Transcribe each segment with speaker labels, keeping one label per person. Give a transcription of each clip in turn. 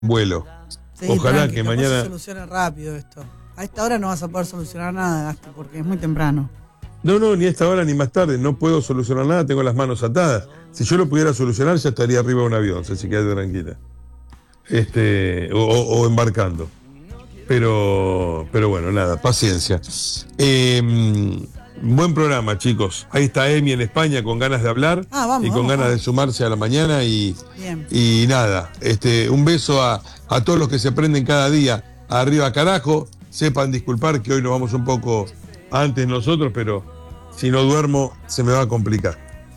Speaker 1: vuelo.
Speaker 2: Sí,
Speaker 1: Ojalá
Speaker 2: tranqui,
Speaker 1: que
Speaker 2: capaz
Speaker 1: mañana...
Speaker 2: se solucione rápido esto. A esta hora no vas a poder solucionar nada, Gasti, porque es muy temprano.
Speaker 1: No, ni a esta hora ni más tarde. No puedo solucionar nada, tengo las manos atadas. Si yo lo pudiera solucionar, ya estaría arriba de un avión, así que quédate tranquila. O embarcando. Pero bueno, nada, paciencia. Buen programa, chicos. Ahí está Emi en España con ganas de hablar
Speaker 2: Vamos,
Speaker 1: y con ganas de sumarse a la mañana
Speaker 2: Bien.
Speaker 1: y nada, un beso a todos los que se prenden cada día. Arriba carajo, sepan disculpar que hoy nos vamos un poco antes nosotros, pero si no duermo se me va a complicar.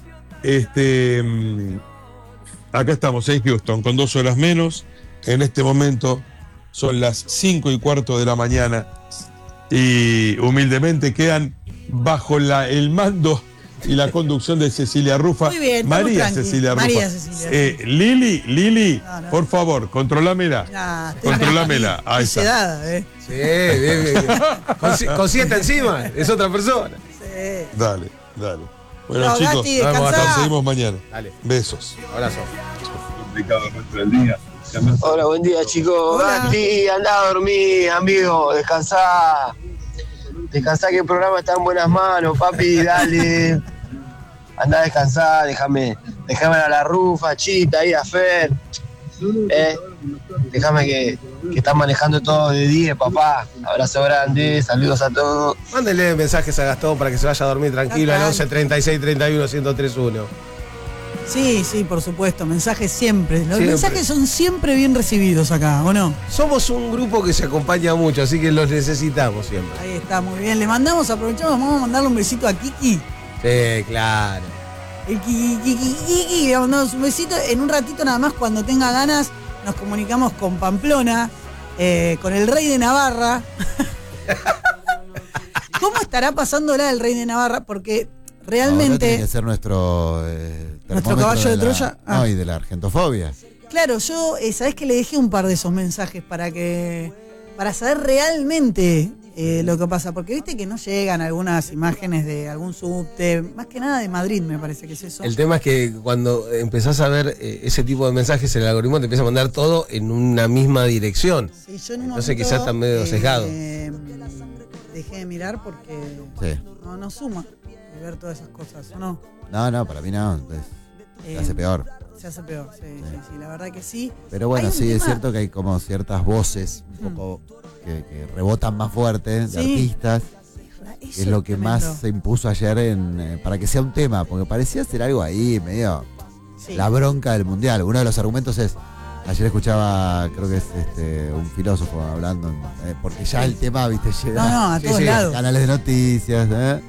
Speaker 1: Acá estamos en Houston con 2 horas menos. En este momento son las 5:15 de la mañana y humildemente quedan bajo el mando y la conducción de Cecilia Rufa.
Speaker 2: Muy bien,
Speaker 1: María Cecilia Rufa.
Speaker 2: María Cecilia.
Speaker 1: Lili,
Speaker 2: No.
Speaker 1: Por favor, controlámela. Controlámela. Ahí está.
Speaker 2: Sedada,
Speaker 3: Sí, bien. Con 7 encima, es otra persona.
Speaker 2: Sí.
Speaker 1: Dale. Bueno,
Speaker 2: No,
Speaker 1: chicos,
Speaker 2: Gasti,
Speaker 1: nos
Speaker 2: descansá.
Speaker 1: seguimos mañana.
Speaker 3: Dale.
Speaker 1: Besos.
Speaker 3: Abrazo.
Speaker 1: Complicado el resto del día.
Speaker 4: Hola, buen día, chicos.
Speaker 2: Hola.
Speaker 4: Gasti, andá a dormir, amigo, descansá. Descansá que el programa está en buenas manos, papi, dale. Andá a descansar, déjame a la Rufa, Chita, ahí a Fer. Déjame que están manejando todo de 10, papá. Abrazo grande, saludos a todos.
Speaker 3: Mándenle mensajes a Gastón para que se vaya a dormir tranquilo al 11 36 31 1031.
Speaker 2: Sí, por supuesto. Mensajes siempre. Los
Speaker 3: Siempre.
Speaker 2: mensajes son siempre bien recibidos acá, ¿o no?
Speaker 3: Somos un grupo que se acompaña mucho, así que los necesitamos siempre.
Speaker 2: Ahí está, muy bien. Le aprovechamos, vamos a mandarle un besito a Kiki.
Speaker 3: Sí, claro.
Speaker 2: El Kiki, le mandamos un besito. En un ratito nada más, cuando tenga ganas, nos comunicamos con Pamplona, con el rey de Navarra. ¿Cómo estará pasándola el rey de Navarra? Porque realmente...
Speaker 5: Tiene que ser nuestro
Speaker 2: caballo de Troya.
Speaker 5: No, y de la argentofobia.
Speaker 2: Claro, yo, ¿sabés que le dejé un par de esos mensajes para saber realmente lo que pasa? Porque viste que no llegan algunas imágenes de algún subte, más que nada de Madrid, me parece que es eso.
Speaker 3: El tema es que cuando empezás a ver ese tipo de mensajes, el algoritmo te empieza a mandar todo en una misma dirección.
Speaker 2: Sí, yo en un
Speaker 3: Entonces
Speaker 2: momento,
Speaker 3: quizás está medio sesgado.
Speaker 2: Dejé de mirar porque
Speaker 5: Sí.
Speaker 2: no suma de ver todas esas cosas, ¿o no?
Speaker 5: No, para mí no. Entonces, se hace peor.
Speaker 2: Se hace peor, sí, la verdad que sí.
Speaker 5: Pero bueno,
Speaker 2: Hay un
Speaker 5: sí, es
Speaker 2: tema-
Speaker 5: cierto que hay como ciertas voces un poco que rebotan más fuerte de
Speaker 2: Sí.
Speaker 5: artistas.
Speaker 2: Eso
Speaker 5: Que es lo que
Speaker 2: tremendo.
Speaker 5: más se impuso ayer para que sea un tema, porque parecía ser algo ahí, medio
Speaker 2: Sí.
Speaker 5: la bronca del mundial. Uno de los argumentos es, ayer escuchaba, creo que es un filósofo hablando, porque ya el tema, viste, llega
Speaker 2: A todos lados.
Speaker 5: canales de noticias,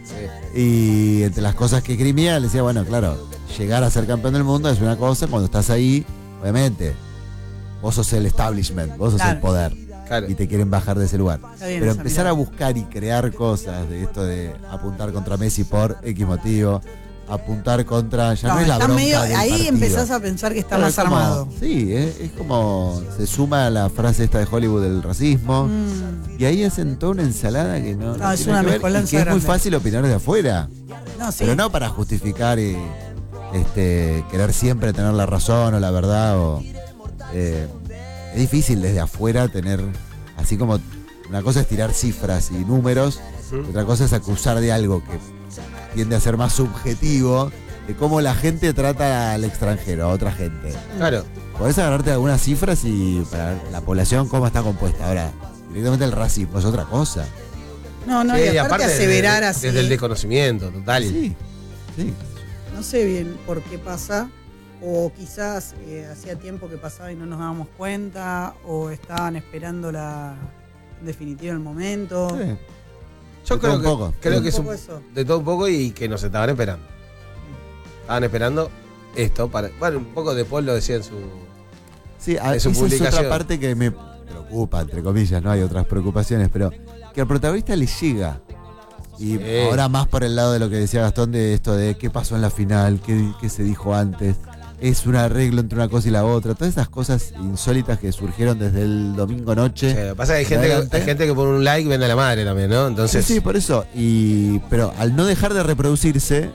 Speaker 5: y entre las cosas que esgrimía, le decía, bueno, claro, llegar a ser campeón del mundo es una cosa, cuando estás ahí, obviamente, vos sos el establishment, vos sos
Speaker 2: Claro.
Speaker 5: el poder.
Speaker 3: Claro.
Speaker 5: Y te quieren bajar de ese lugar.
Speaker 2: Está bien
Speaker 5: Pero
Speaker 2: esa
Speaker 5: empezar
Speaker 2: mirada.
Speaker 5: a buscar y crear cosas de esto de apuntar contra Messi por X motivo, apuntar contra, ya no, es la
Speaker 2: está
Speaker 5: bronca
Speaker 2: medio,
Speaker 5: del
Speaker 2: ahí
Speaker 5: partido.
Speaker 2: empezás a pensar que está
Speaker 5: Claro,
Speaker 2: más
Speaker 5: es como-
Speaker 2: armado.
Speaker 5: Sí, es como se suma a la frase esta de Hollywood del racismo. Y ahí hacen toda una ensalada que no
Speaker 2: No, es
Speaker 5: tiene
Speaker 2: una
Speaker 5: que ver, y
Speaker 2: mezcolanza
Speaker 5: que es muy
Speaker 2: grande.
Speaker 5: fácil opinar de afuera.
Speaker 2: No, sí.
Speaker 5: Pero no para justificar y querer siempre tener la razón o la verdad. Es difícil desde afuera tener, así como una cosa es tirar cifras y números, otra cosa es acusar de algo que tiende a ser más subjetivo, de cómo la gente trata al extranjero, a otra gente.
Speaker 3: Claro.
Speaker 5: Podés agarrarte algunas cifras y para la población cómo está compuesta. Ahora, directamente el racismo es otra cosa.
Speaker 2: No,
Speaker 3: Sí,
Speaker 2: y aparte aseverar así.
Speaker 3: Desde el desconocimiento, total.
Speaker 5: Sí.
Speaker 2: No sé bien por qué pasa, o quizás hacía tiempo que pasaba y no nos dábamos cuenta, o estaban esperando en definitiva el momento.
Speaker 5: Sí.
Speaker 3: Yo
Speaker 5: De todo
Speaker 3: creo
Speaker 5: un poco.
Speaker 3: creo
Speaker 2: Un
Speaker 3: que es
Speaker 2: poco eso.
Speaker 3: de todo un poco y que nos estaban esperando. Estaban esperando esto para. Bueno, un poco de Paul lo decía en su.
Speaker 5: Sí,
Speaker 3: de
Speaker 5: esa
Speaker 3: su
Speaker 5: es
Speaker 3: publicación.
Speaker 5: otra parte que me preocupa, entre comillas, no hay otras preocupaciones, pero que al protagonista le llega. Y
Speaker 3: Sí.
Speaker 5: ahora más por el lado de lo que decía Gastón, de esto de qué pasó en la final, qué se dijo antes, es un arreglo entre una cosa y la otra, todas esas cosas insólitas que surgieron desde el domingo noche.
Speaker 3: Lo que pasa es que hay gente que por un like vende a la madre también, ¿no? Entonces.
Speaker 5: Sí, por eso. Pero al no dejar de reproducirse,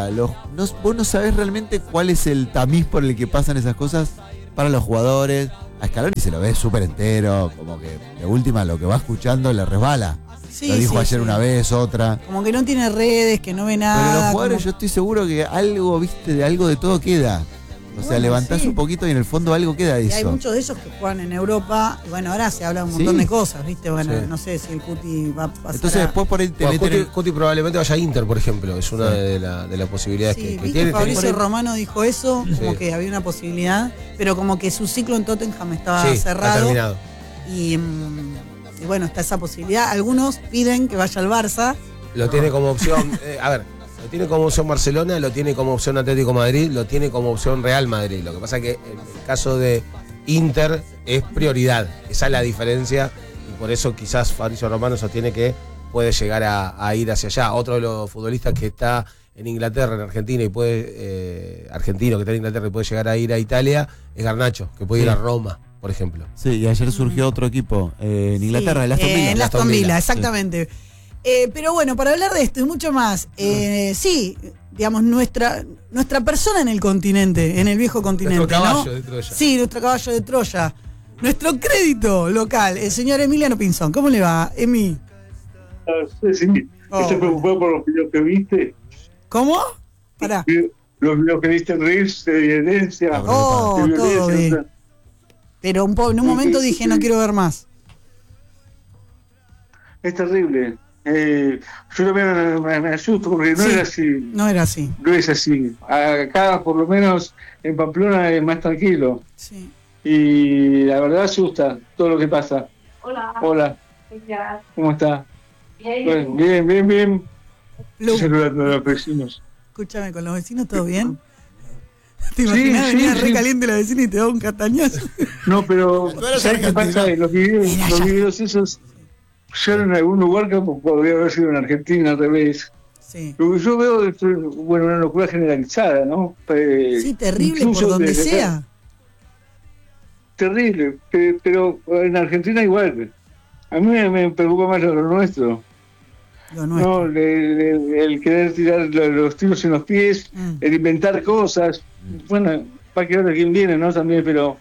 Speaker 5: vos no sabés realmente cuál es el tamiz por el que pasan esas cosas para los jugadores, a Scaloni se lo ve súper entero, como que de última lo que va escuchando le resbala.
Speaker 2: Sí,
Speaker 5: lo dijo
Speaker 2: sí,
Speaker 5: ayer
Speaker 2: sí.
Speaker 5: una vez, otra.
Speaker 2: Como que no tiene redes, que no ve
Speaker 5: Pero
Speaker 2: nada.
Speaker 5: los jugadores
Speaker 2: como-
Speaker 5: yo estoy seguro que algo, viste, de algo de todo queda. O sea,
Speaker 2: Bueno,
Speaker 5: levantás
Speaker 2: sí.
Speaker 5: un poquito y en el fondo algo queda de
Speaker 2: Y
Speaker 5: eso.
Speaker 2: hay muchos de ellos que juegan en Europa. Y bueno, ahora se habla un montón
Speaker 5: Sí.
Speaker 2: de cosas, ¿viste? Bueno,
Speaker 3: Sí.
Speaker 2: no sé si el Cuti va a pasar.
Speaker 5: Entonces después por ahí te
Speaker 3: Bueno,
Speaker 5: meten
Speaker 3: Cuti probablemente vaya a Inter, por ejemplo. Es una
Speaker 5: Sí.
Speaker 3: de las posibilidades
Speaker 2: Sí,
Speaker 3: que
Speaker 2: viste,
Speaker 3: tiene.
Speaker 2: Fabricio Romano dijo eso, como
Speaker 3: Sí.
Speaker 2: que había una posibilidad, pero como que su ciclo en Tottenham estaba
Speaker 3: Sí, está
Speaker 2: cerrado.
Speaker 3: terminado.
Speaker 2: Y bueno, está esa posibilidad. Algunos piden que vaya al Barça.
Speaker 3: Lo tiene como opción. A ver, lo tiene como opción Barcelona, lo tiene como opción Atlético Madrid, lo tiene como opción Real Madrid. Lo que pasa es que en el caso de Inter es prioridad. Esa es la diferencia. Y por eso quizás Fabricio Romano sostiene que puede llegar a ir hacia allá. Otro de los futbolistas que está en Inglaterra, en Argentina, y argentino que está en Inglaterra y puede llegar a ir a Italia, es Garnacho, que puede ir a Roma, por ejemplo.
Speaker 5: Sí, y ayer surgió otro equipo en Inglaterra,
Speaker 2: Sí,
Speaker 5: el Aston Villa.
Speaker 2: En Aston Villa,
Speaker 3: Villa,
Speaker 2: exactamente. Pero bueno, para hablar de esto y mucho más, sí, digamos, nuestra persona en el continente, en el viejo continente.
Speaker 3: Nuestro caballo
Speaker 2: ¿no?
Speaker 3: de Troya.
Speaker 2: Sí, nuestro caballo de Troya. Nuestro crédito local, el señor Emiliano Pinzón. ¿Cómo le va, Emi?
Speaker 6: Sí,
Speaker 2: Oh,
Speaker 6: ¿estás preocupado por los videos que viste?
Speaker 2: ¿Cómo? Pará.
Speaker 6: Los videos que viste en Reels de violencia.
Speaker 2: Oh,
Speaker 6: de
Speaker 2: todo
Speaker 6: violencia,
Speaker 2: bien.
Speaker 6: o sea,
Speaker 2: Pero en un momento dije, no quiero ver más.
Speaker 6: es terrible. Yo también me asusto porque no
Speaker 2: Sí.
Speaker 6: era así.
Speaker 2: No era así.
Speaker 6: No es así. Acá, por lo menos, en Pamplona es más tranquilo.
Speaker 2: Sí.
Speaker 6: Y la verdad asusta todo lo que pasa.
Speaker 7: Hola.
Speaker 6: Hola,
Speaker 7: Ya.
Speaker 6: ¿cómo está?
Speaker 7: Bien.
Speaker 6: Bueno, bien, bien, bien.
Speaker 2: Lu,
Speaker 6: Saludando a los vecinos.
Speaker 2: escúchame, con los vecinos, ¿todo bien? ¿Te
Speaker 6: Sí,
Speaker 2: imaginas
Speaker 6: sí,
Speaker 2: venir
Speaker 6: sí.
Speaker 2: re caliente la vecina y te da un castañazo?
Speaker 6: No, pero
Speaker 5: Tú eres
Speaker 6: ¿sabes qué
Speaker 5: argentino.
Speaker 6: pasa? Los videos esos, yo en algún lugar que podría haber sido en Argentina al revés.
Speaker 2: Sí.
Speaker 6: Lo que yo veo es, bueno, una locura generalizada, ¿no?
Speaker 2: Sí, terrible por
Speaker 6: Incluso
Speaker 2: donde
Speaker 6: desde-
Speaker 2: sea.
Speaker 6: Terrible, pero en Argentina igual. A mí me preocupa más lo nuestro.
Speaker 2: Lo nuestro.
Speaker 6: No, el querer tirar los tiros en los pies, el inventar cosas. Bueno, va a quedar de quien viene, ¿no? También, pero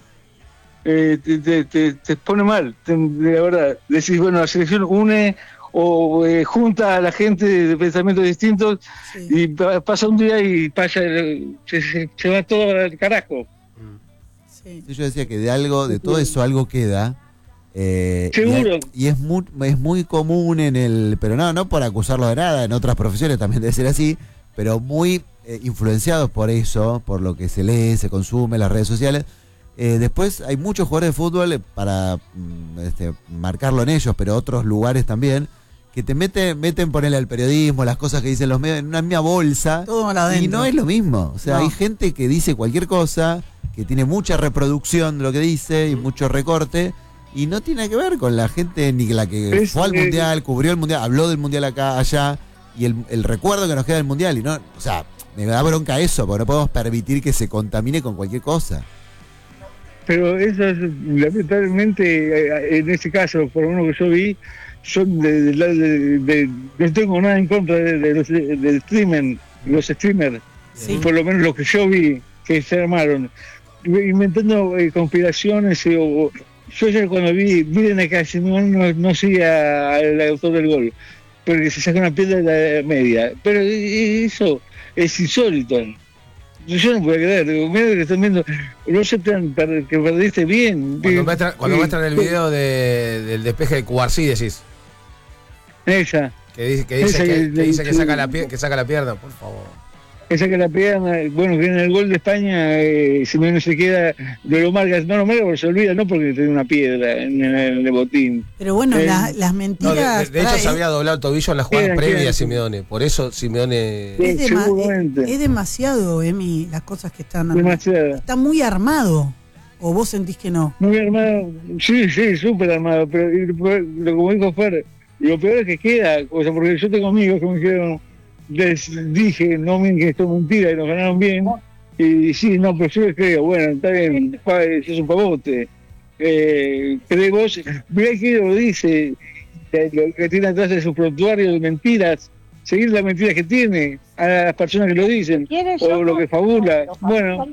Speaker 6: te pone mal, la verdad. Decís, bueno, la selección une o junta a la gente de pensamientos distintos
Speaker 2: Sí.
Speaker 6: y pasa un día y pasa, se va todo al carajo.
Speaker 2: Sí.
Speaker 5: Sí, yo decía que de algo, de todo eso algo queda.
Speaker 6: Seguro.
Speaker 5: Y es muy común en el, pero no por acusarlo de nada, en otras profesiones también debe ser así, pero muy influenciados por eso, por lo que se lee, se consume, las redes sociales. Después hay muchos jugadores de fútbol, para marcarlo en ellos, pero otros lugares también, que te meten ponerle al periodismo, las cosas que dicen los medios, en una misma bolsa.
Speaker 2: Todo mal adentro.
Speaker 5: Y no es lo mismo. O sea,
Speaker 2: No.
Speaker 5: hay gente que dice cualquier cosa, que tiene mucha reproducción de lo que dice y mucho recorte, y no tiene que ver con la gente ni la que fue al mundial, cubrió el mundial, habló del mundial acá, allá, y el recuerdo que nos queda del mundial. Y no, o sea, me da bronca eso, porque no podemos permitir que se contamine con cualquier cosa.
Speaker 6: Pero eso es, lamentablemente, en ese caso, por lo menos que yo vi, son no tengo nada en contra del streamer, los streamers,
Speaker 2: Sí.
Speaker 6: por lo menos los que yo vi que se armaron, inventando conspiraciones. Yo ya cuando miren acá, si no sigue al autor del gol, porque se saca una piedra de la media, pero eso es insólito. Yo no puedo creer, digo, mira que están viendo, no se que perdiste bien.
Speaker 3: Cuando muestran el video del despeje de Cubarsí, decís.
Speaker 6: Esa,
Speaker 3: Que dice que saca la pierna, por favor.
Speaker 6: que saca la pierna, bueno, que en el gol de España, si no se queda, no lo marca porque se olvida, no porque tiene una piedra en el botín.
Speaker 2: Pero bueno, las
Speaker 3: No,
Speaker 2: mentiras.
Speaker 3: de hecho,
Speaker 2: pará,
Speaker 3: se había doblado el tobillo en la jugada
Speaker 6: Quedan,
Speaker 3: previa
Speaker 6: quedan.
Speaker 3: a Simeone. Por eso Simeone.
Speaker 6: Sí, seguramente.
Speaker 2: es demasiado, Emi, las cosas que están.
Speaker 6: Demasiado.
Speaker 2: Está muy armado. ¿O vos sentís que no?
Speaker 6: Muy armado, sí, súper armado, pero como dijo Fer, lo peor es que queda, o sea, porque yo tengo amigos que me dijeron, les dije, no miren que esto es mentira, y nos ganaron bien, y sí, no, pero yo les creo, bueno, está bien, es un pavote, cree vos, mirá que lo dice, lo que tiene atrás de su prontuario de mentiras, seguir las mentiras que tiene a las personas que lo dicen o lo que fabula. Bueno,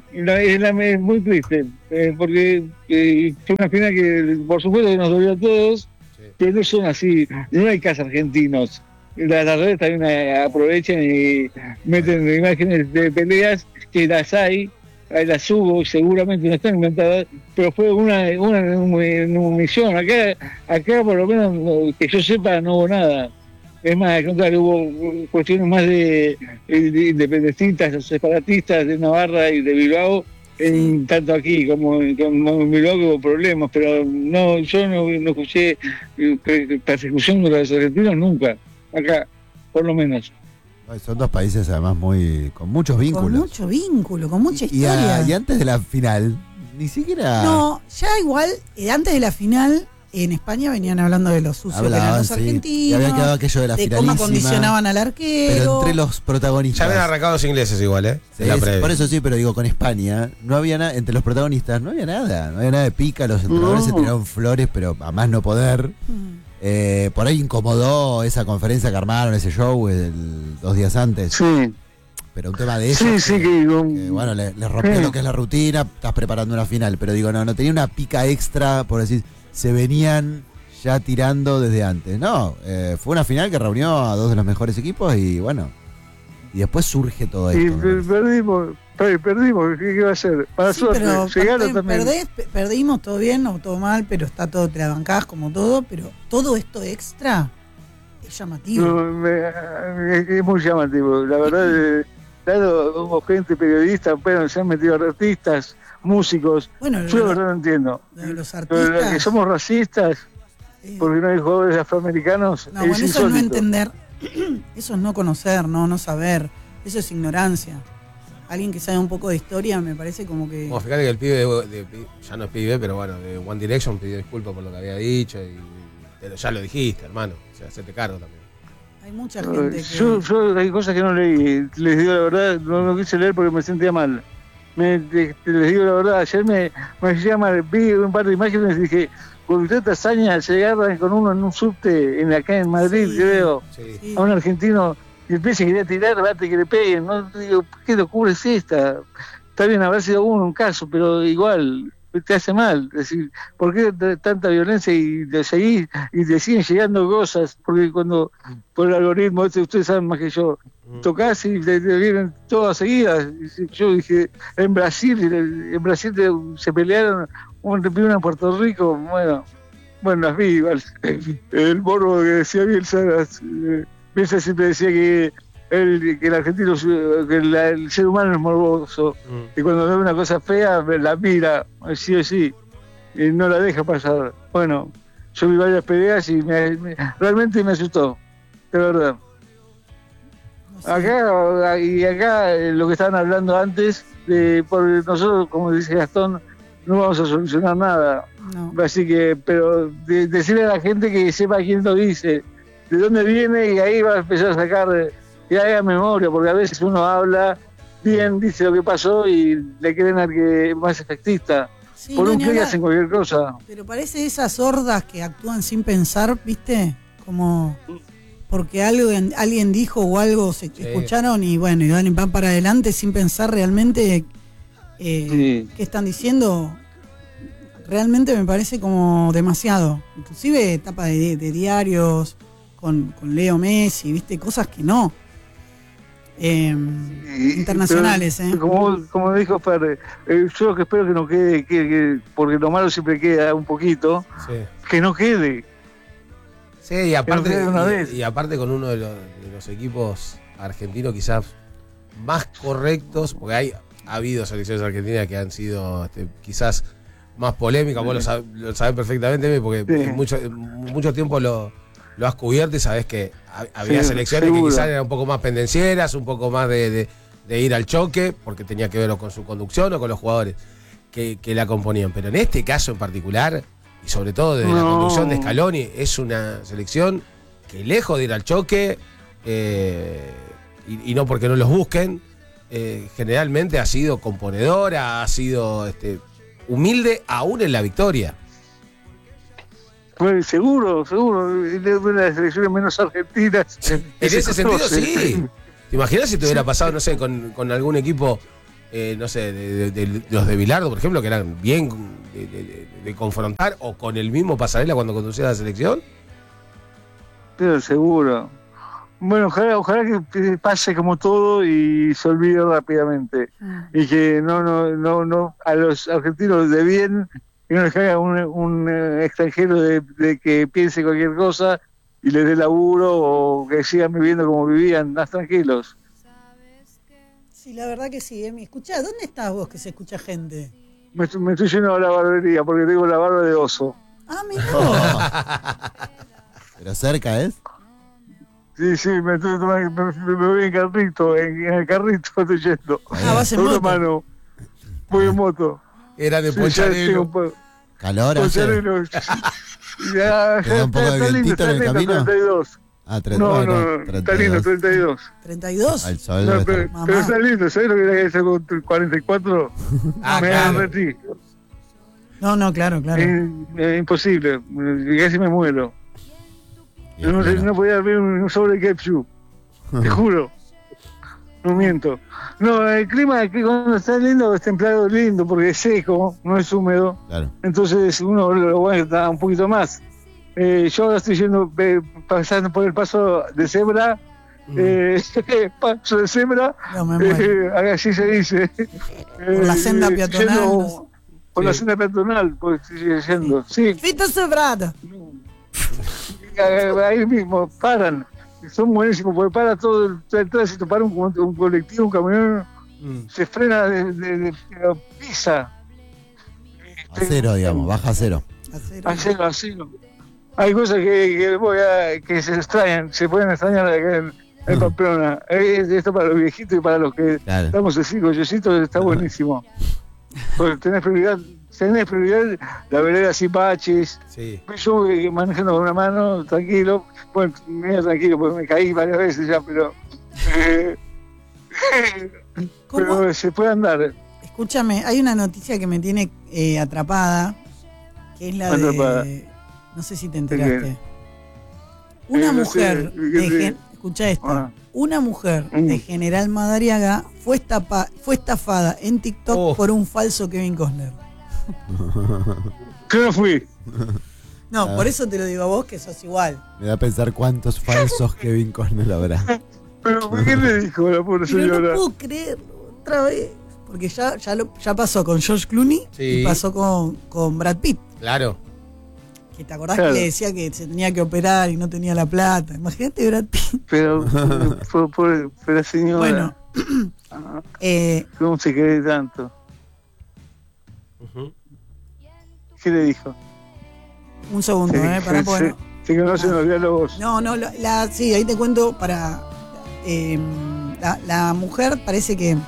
Speaker 6: es muy triste, porque fue una final que por supuesto que nos dolió a todos, pero no son así, no hay casos argentinos. Las redes también aprovechan y meten imágenes de peleas que las hay, las subo, seguramente no están inventadas, pero fue una misión. Acá por lo menos que yo sepa no hubo nada. Es más, al contrario, hubo cuestiones más de independentistas o separatistas de Navarra y de Bilbao, tanto aquí como en Bilbao que hubo problemas, pero no, yo no escuché persecución de los argentinos nunca, acá, por lo menos.
Speaker 5: Son dos países además con muchos vínculos.
Speaker 2: Con mucho vínculo, con mucha historia.
Speaker 5: Y antes de la final, ni siquiera...
Speaker 2: No, ya igual, antes de la final, en España venían hablando de los sucios que eran los argentinos.
Speaker 5: Y había quedado aquello de la finalísima.
Speaker 2: Cómo condicionaban al arquero.
Speaker 5: Pero entre los protagonistas...
Speaker 3: Ya habían arrancado los ingleses igual, ¿eh?
Speaker 5: Sí, por eso sí, pero digo, con España, no había nada, entre los protagonistas no había nada. No había nada de pica, los entrenadores se tiraron flores, pero a más no poder. Por ahí incomodó esa conferencia que armaron, ese show 2 días antes.
Speaker 6: Sí.
Speaker 5: Pero un tema de ellos.
Speaker 6: Sí,
Speaker 5: que bueno, le rompió lo que es la rutina, estás preparando una final. Pero digo, no tenía una pica extra, por decir, se venían ya tirando desde antes. No, fue una final que reunió a 2 de los mejores equipos y bueno. Y después surge todo esto.
Speaker 6: Y perdimos, ¿qué va a ser? Para suerte, llegaron también.
Speaker 2: Perdimos, todo bien o todo mal, pero está todo, te la bancás como todo, pero todo esto extra es llamativo.
Speaker 6: Es muy llamativo, la verdad. Claro, hubo gente periodista, pero se han metido artistas, músicos. Bueno, yo la verdad no entiendo.
Speaker 2: Los artistas.
Speaker 6: Pero que somos racistas, porque no hay jugadores afroamericanos.
Speaker 2: No, bueno, eso es no entender, eso es no conocer, no saber, eso es ignorancia. Alguien que sabe un poco de historia me parece como que...
Speaker 3: Bueno, fíjate que el pibe, ya no es pibe, pero bueno, de One Direction pidió disculpas por lo que había dicho, pero ya lo dijiste, hermano, o sea, hacete cargo también.
Speaker 2: Hay mucha gente que...
Speaker 6: Yo hay cosas que no leí, les digo la verdad, no quise leer porque me sentía mal. Les digo la verdad, ayer me sentía mal, vi un par de imágenes y dije, con usted hazaña se agarran con uno en un subte acá en Madrid, creo, a un argentino... Y el pez se quería tirar, bate que le peguen, ¿no? Digo, ¿qué locura es esta? Está bien haber sido un caso, pero igual te hace mal. Es decir, ¿por qué tanta violencia y te siguen llegando cosas? Porque cuando, por el algoritmo, ustedes saben más que yo, tocás y te vienen todas seguidas. Yo dije, en Brasil se pelearon, una en Puerto Rico, bueno, las vi igual. El morbo que decía Bielsa, Bielsa siempre decía que el argentino, que el ser humano es morboso, y cuando ve una cosa fea la mira, sí o sí, y no la deja pasar. Bueno, yo vi varias peleas y realmente me asustó, de verdad. Acá lo que estaban hablando antes, porque nosotros, como dice Gastón, no vamos a solucionar nada. No. Así que, pero decirle a la gente que sepa quién lo dice, de dónde viene, y ahí va a empezar a sacar, que haga memoria, porque a veces uno habla bien, dice lo que pasó y le creen al que es más efectista. Sí, por un clic hacen cualquier cosa.
Speaker 2: Pero parece esas sordas que actúan sin pensar, ¿viste? Como porque alguien dijo o algo se escucharon y bueno, y van para adelante sin pensar realmente qué están diciendo. Realmente me parece como demasiado. Inclusive etapa de diarios con Leo Messi, ¿viste? Cosas que no. Internacionales,
Speaker 6: Como dijo Ferre, yo lo que espero que no quede, que porque lo malo siempre queda un poquito, que no quede.
Speaker 3: Sí, y aparte con uno de los equipos argentinos quizás más correctos, porque ha habido selecciones argentinas que han sido quizás más polémicas, vos lo sabés perfectamente, porque mucho tiempo lo has cubierto y sabés que había selecciones que quizás eran un poco más pendencieras, un poco más de ir al choque, porque tenía que ver con su conducción o con los jugadores que la componían. Pero en este caso en particular, y sobre todo desde la conducción de Scaloni, es una selección que lejos de ir al choque, y no porque no los busquen, generalmente ha sido componedora, ha sido humilde aún en la victoria.
Speaker 6: Pues seguro, de una de las selecciones menos argentinas.
Speaker 3: En ese sentido, sí. ¿Te imaginas si te hubiera pasado, no sé, con algún equipo, no sé, de los de Bilardo, por ejemplo, que eran bien de confrontar, o con el mismo Pasarela cuando conducía la selección?
Speaker 6: Pero seguro. Bueno, ojalá que pase como todo y se olvide rápidamente. Y que no a los argentinos de bien, que no les caiga un extranjero de que piense cualquier cosa y les dé laburo o que sigan viviendo como vivían, más tranquilos.
Speaker 2: Sí, la verdad que sí, Emi. Escuchá, ¿dónde estás vos que se escucha gente?
Speaker 6: Me estoy yendo a la barbería porque tengo la barba de oso.
Speaker 2: Ah, mirá.
Speaker 5: Pero cerca es.
Speaker 6: Sí, me voy en carrito, en el carrito estoy yendo.
Speaker 2: Ah, vas en
Speaker 6: Con una
Speaker 2: moto.
Speaker 6: mano. Voy en moto.
Speaker 3: Era de
Speaker 6: Sí, ya tengo
Speaker 3: Poncharelo.
Speaker 6: un po-
Speaker 5: Calor hace.
Speaker 6: Poncharelo. Ya,
Speaker 5: ¿Te da un poco de
Speaker 6: está lindo,
Speaker 5: vientito en el
Speaker 6: está lindo,
Speaker 5: camino?
Speaker 6: 32.
Speaker 5: Ah,
Speaker 6: No, está lindo, 32.
Speaker 2: 32.
Speaker 5: Al sol
Speaker 6: No,
Speaker 5: debe
Speaker 6: pero,
Speaker 5: estar.
Speaker 2: Mamá.
Speaker 6: está lindo, ¿sabes lo que era que hacer con 44?
Speaker 3: Ah,
Speaker 6: Me
Speaker 3: claro.
Speaker 6: derretí.
Speaker 2: No, claro.
Speaker 6: Es imposible, casi me muero.
Speaker 5: Y
Speaker 6: No
Speaker 5: bueno,
Speaker 6: podía abrir un sobre ketchup, te juro. No miento. No, el clima que cuando está lindo es templado lindo porque es seco, no es húmedo.
Speaker 5: Claro.
Speaker 6: Entonces uno lo aguanta un poquito más. Yo ahora estoy yendo, pasando por el paso de cebra. Paso de cebra,
Speaker 2: No, me muero.
Speaker 6: así se dice.
Speaker 2: Por la senda peatonal,
Speaker 6: yendo
Speaker 2: no sé.
Speaker 6: por la
Speaker 3: Sí.
Speaker 6: senda peatonal, pues estoy yendo. Sí.
Speaker 2: Fita Cebrada.
Speaker 6: Ahí mismo paran, son buenísimos porque para todo el tránsito, para un colectivo, un camión, se frena pero pisa
Speaker 5: A cero, digamos, baja a cero.
Speaker 6: a cero. Hay cosas que se extrañan, se pueden extrañar acá en Pamplona. Esto para los viejitos y para los que
Speaker 5: Claro.
Speaker 6: estamos así, cochecitos, está buenísimo. Porque tenés prioridad la vereda sin baches.
Speaker 3: Sí.
Speaker 6: Yo manejando con una mano, tranquilo, bueno, medio tranquilo, porque me caí varias veces ya, pero
Speaker 2: ¿Cómo?
Speaker 6: pero se puede andar.
Speaker 2: Escúchame, hay una noticia que me tiene atrapada, que es la
Speaker 6: Atrapada.
Speaker 2: de... No sé si te enteraste.
Speaker 6: qué?
Speaker 2: Una
Speaker 6: No
Speaker 2: mujer,
Speaker 6: sé,
Speaker 2: escucha esto,
Speaker 6: Ah.
Speaker 2: una mujer de General Madariaga fue estafada en TikTok
Speaker 3: Oh.
Speaker 2: por un falso Kevin Costner.
Speaker 6: Yo no fui.
Speaker 2: No,
Speaker 5: Ah.
Speaker 2: por eso te lo digo a vos que sos igual.
Speaker 5: Me da a pensar cuántos falsos Kevin Costner habrá.
Speaker 6: Pero ¿qué le dijo la pobre
Speaker 2: Pero no
Speaker 6: señora?
Speaker 2: puedo creerlo otra vez. Porque ya pasó con George Clooney
Speaker 3: Sí.
Speaker 2: y pasó con Brad Pitt.
Speaker 3: Claro.
Speaker 2: Que te acordás
Speaker 6: Claro.
Speaker 2: que le decía que se tenía que operar y no tenía la plata. Imagínate Brad Pitt.
Speaker 6: Pero la señora,
Speaker 2: Bueno,
Speaker 6: ¿cómo se cree tanto?
Speaker 3: Ujú.
Speaker 2: ¿Qué
Speaker 6: le dijo?
Speaker 2: Un segundo, para poder.
Speaker 6: Se conocen los diálogos.
Speaker 2: No, sí, ahí te cuento para. La mujer parece que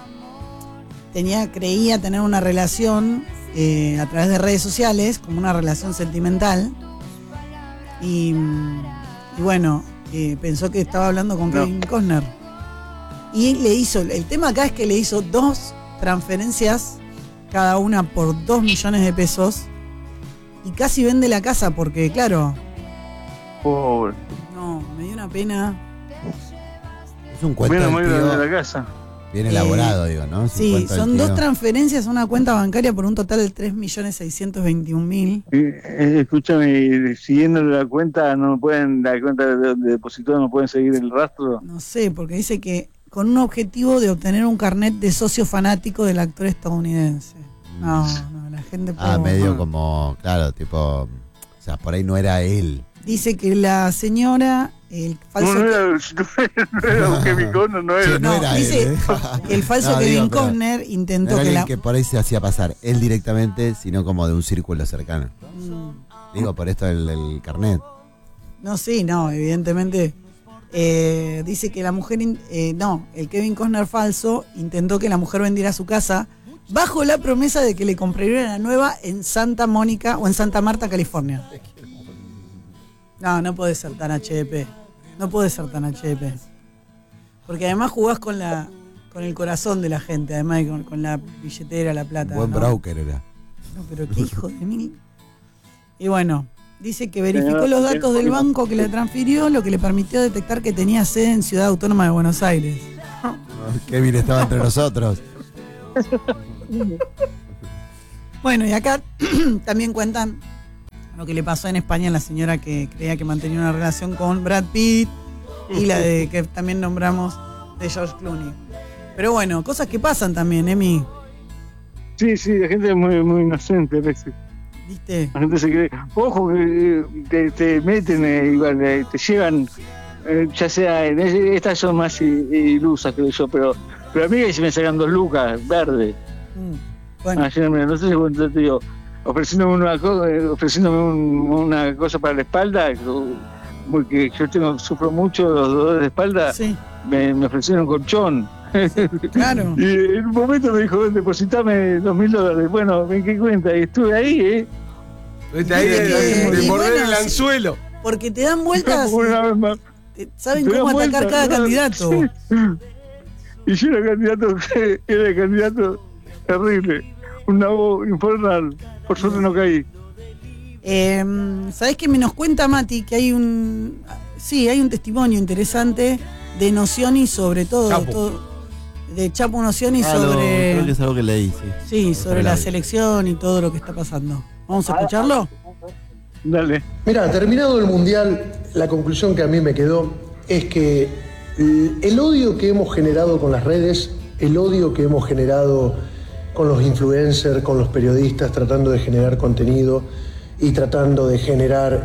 Speaker 2: creía tener una relación a través de redes sociales, como una relación sentimental. Y bueno, pensó que estaba hablando con Kevin Costner. Y le hizo, el tema acá es que le hizo 2 transferencias, cada una por 2 millones de pesos. Y casi vende la casa porque, claro,
Speaker 6: Pobre.
Speaker 2: no, me dio una pena.
Speaker 5: Es un cuento
Speaker 6: Menos
Speaker 5: del
Speaker 6: mal de
Speaker 5: tío
Speaker 6: la casa.
Speaker 5: bien elaborado, digo, ¿no? Es un
Speaker 2: Sí,
Speaker 5: cuento del
Speaker 2: son 2
Speaker 5: tío.
Speaker 2: transferencias a una cuenta bancaria por un total de 3.621.000.
Speaker 6: Escúchame, siguiendo la cuenta, la cuenta de depósito no pueden seguir el rastro.
Speaker 2: No sé, porque dice que con un objetivo de obtener un carnet de socio fanático del actor estadounidense. No, la gente...
Speaker 5: Medio como, claro, tipo, o sea, por ahí no era él.
Speaker 2: Dice que la señora, el falso...
Speaker 6: No era un Kevin Costner, no
Speaker 5: Sí,
Speaker 6: era.
Speaker 5: no era
Speaker 2: dice
Speaker 5: él, ¿eh?
Speaker 2: que el falso
Speaker 5: No,
Speaker 2: Kevin
Speaker 5: digo, pero
Speaker 2: Costner
Speaker 5: no
Speaker 2: intentó
Speaker 5: era
Speaker 2: que
Speaker 5: alguien
Speaker 2: la...
Speaker 5: que por ahí se hacía pasar él directamente, sino como de un círculo cercano. Digo, por esto el carnet.
Speaker 2: No, sí, no, evidentemente. Dice que la mujer, el Kevin Costner falso intentó que la mujer vendiera su casa bajo la promesa de que le compraría una nueva en Santa Mónica o en Santa Marta, California. No puede ser tan HDP. No puede ser tan HDP. Porque además jugás con el corazón de la gente, además de con la billetera, la plata.
Speaker 5: Buen
Speaker 2: ¿no?
Speaker 5: broker era.
Speaker 2: No, pero qué hijo de mil. Y bueno, Dice que verificó los datos del banco que le transfirió, lo que le permitió detectar que tenía sede en Ciudad Autónoma de Buenos Aires.
Speaker 5: Kevin estaba entre nosotros.
Speaker 2: Bueno, y acá también cuentan lo que le pasó en España a la señora que creía que mantenía una relación con Brad Pitt y la de que también nombramos de George Clooney. Pero bueno, cosas que pasan también, Emi.
Speaker 6: Sí, la gente es muy inocente a veces.
Speaker 2: ¿Viste?
Speaker 6: La gente se cree. Ojo, que te meten, igual, te llevan, ya sea, estas son más ilusas, creo yo, pero a mí que se me sacan 2 lucas, verde.
Speaker 2: Bueno.
Speaker 6: Ayer, no sé si te digo, ofreciéndome una cosa para la espalda, porque yo sufro mucho los dolores de espalda,
Speaker 2: Sí.
Speaker 6: me ofrecieron colchón.
Speaker 2: Claro.
Speaker 6: Y en un momento me dijo, depositame $2.000. Bueno, ¿en qué cuenta? Y estuve ahí,
Speaker 3: Vete ahí de morder el anzuelo.
Speaker 2: Porque te dan vueltas,
Speaker 6: Una vez más.
Speaker 2: saben
Speaker 6: Te dan
Speaker 2: cómo atacar
Speaker 6: vueltas,
Speaker 2: cada
Speaker 6: ¿no?
Speaker 2: candidato.
Speaker 6: Sí. Y yo era el candidato terrible. Un nabo infernal. Por suerte no caí.
Speaker 2: ¿Sabés qué me nos cuenta Mati? Que hay un testimonio interesante de Nocioni sobre todo.
Speaker 3: Chapo.
Speaker 2: De Chapo Nocioni
Speaker 5: Creo que
Speaker 2: sobre.
Speaker 5: es algo que leí, sí.
Speaker 2: Sí, sobre la
Speaker 5: audio.
Speaker 2: selección y todo lo que está pasando. ¿Vamos a escucharlo?
Speaker 6: Dale.
Speaker 7: Mira, terminado el Mundial, la conclusión que a mí me quedó es que el odio que hemos generado con las redes, el odio que hemos generado con los influencers, con los periodistas, tratando de generar contenido y tratando de generar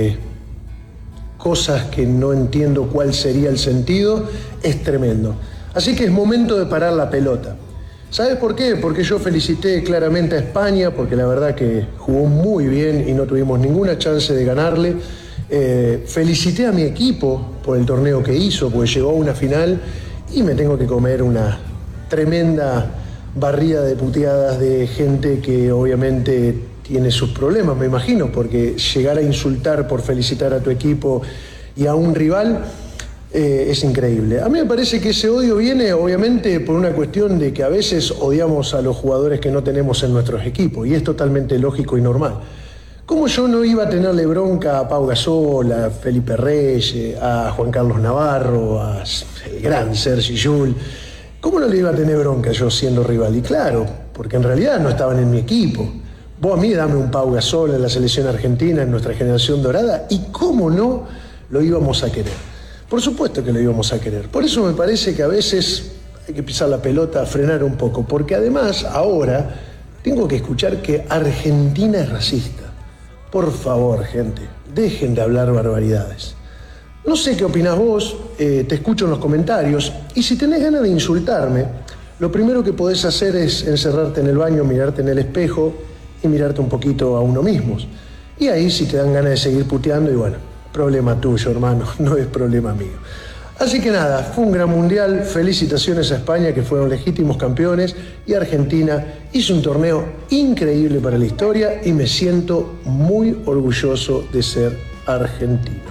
Speaker 7: cosas que no entiendo cuál sería el sentido, es tremendo. Así que es momento de parar la pelota. ¿Sabes por qué? Porque yo felicité claramente a España, porque la verdad que jugó muy bien y no tuvimos ninguna chance de ganarle. Felicité a mi equipo por el torneo que hizo, porque llegó a una final y me tengo que comer una tremenda barrida de puteadas de gente que obviamente tiene sus problemas, me imagino, porque llegar a insultar por felicitar a tu equipo y a un rival es increíble. A mí me parece que ese odio viene obviamente por una cuestión de que a veces odiamos a los jugadores que no tenemos en nuestros equipos y es totalmente lógico y normal. ¿Cómo yo no iba a tenerle bronca a Pau Gasol, a Felipe Reyes, a Juan Carlos Navarro, a el gran Sergi Llull? ¿Cómo no le iba a tener bronca yo siendo rival? Y claro, porque en realidad no estaban en mi equipo. Vos a mí dame un Pau Gasol en la selección argentina, en nuestra generación dorada, y cómo no lo íbamos a querer. Por supuesto que lo íbamos a querer. Por eso me parece que a veces hay que pisar la pelota, frenar un poco, porque además ahora tengo que escuchar que Argentina es racista. Por favor, gente, dejen de hablar barbaridades. No sé qué opinás vos, te escucho en los comentarios, y si tenés ganas de insultarme, lo primero que podés hacer es encerrarte en el baño, mirarte en el espejo y mirarte un poquito a uno mismo. Y ahí si te dan ganas de seguir puteando, y bueno, problema tuyo, hermano, no es problema mío. Así que nada, fue un gran mundial, felicitaciones a España que fueron legítimos campeones y Argentina hizo un torneo increíble para la historia y me siento muy orgulloso de ser argentino.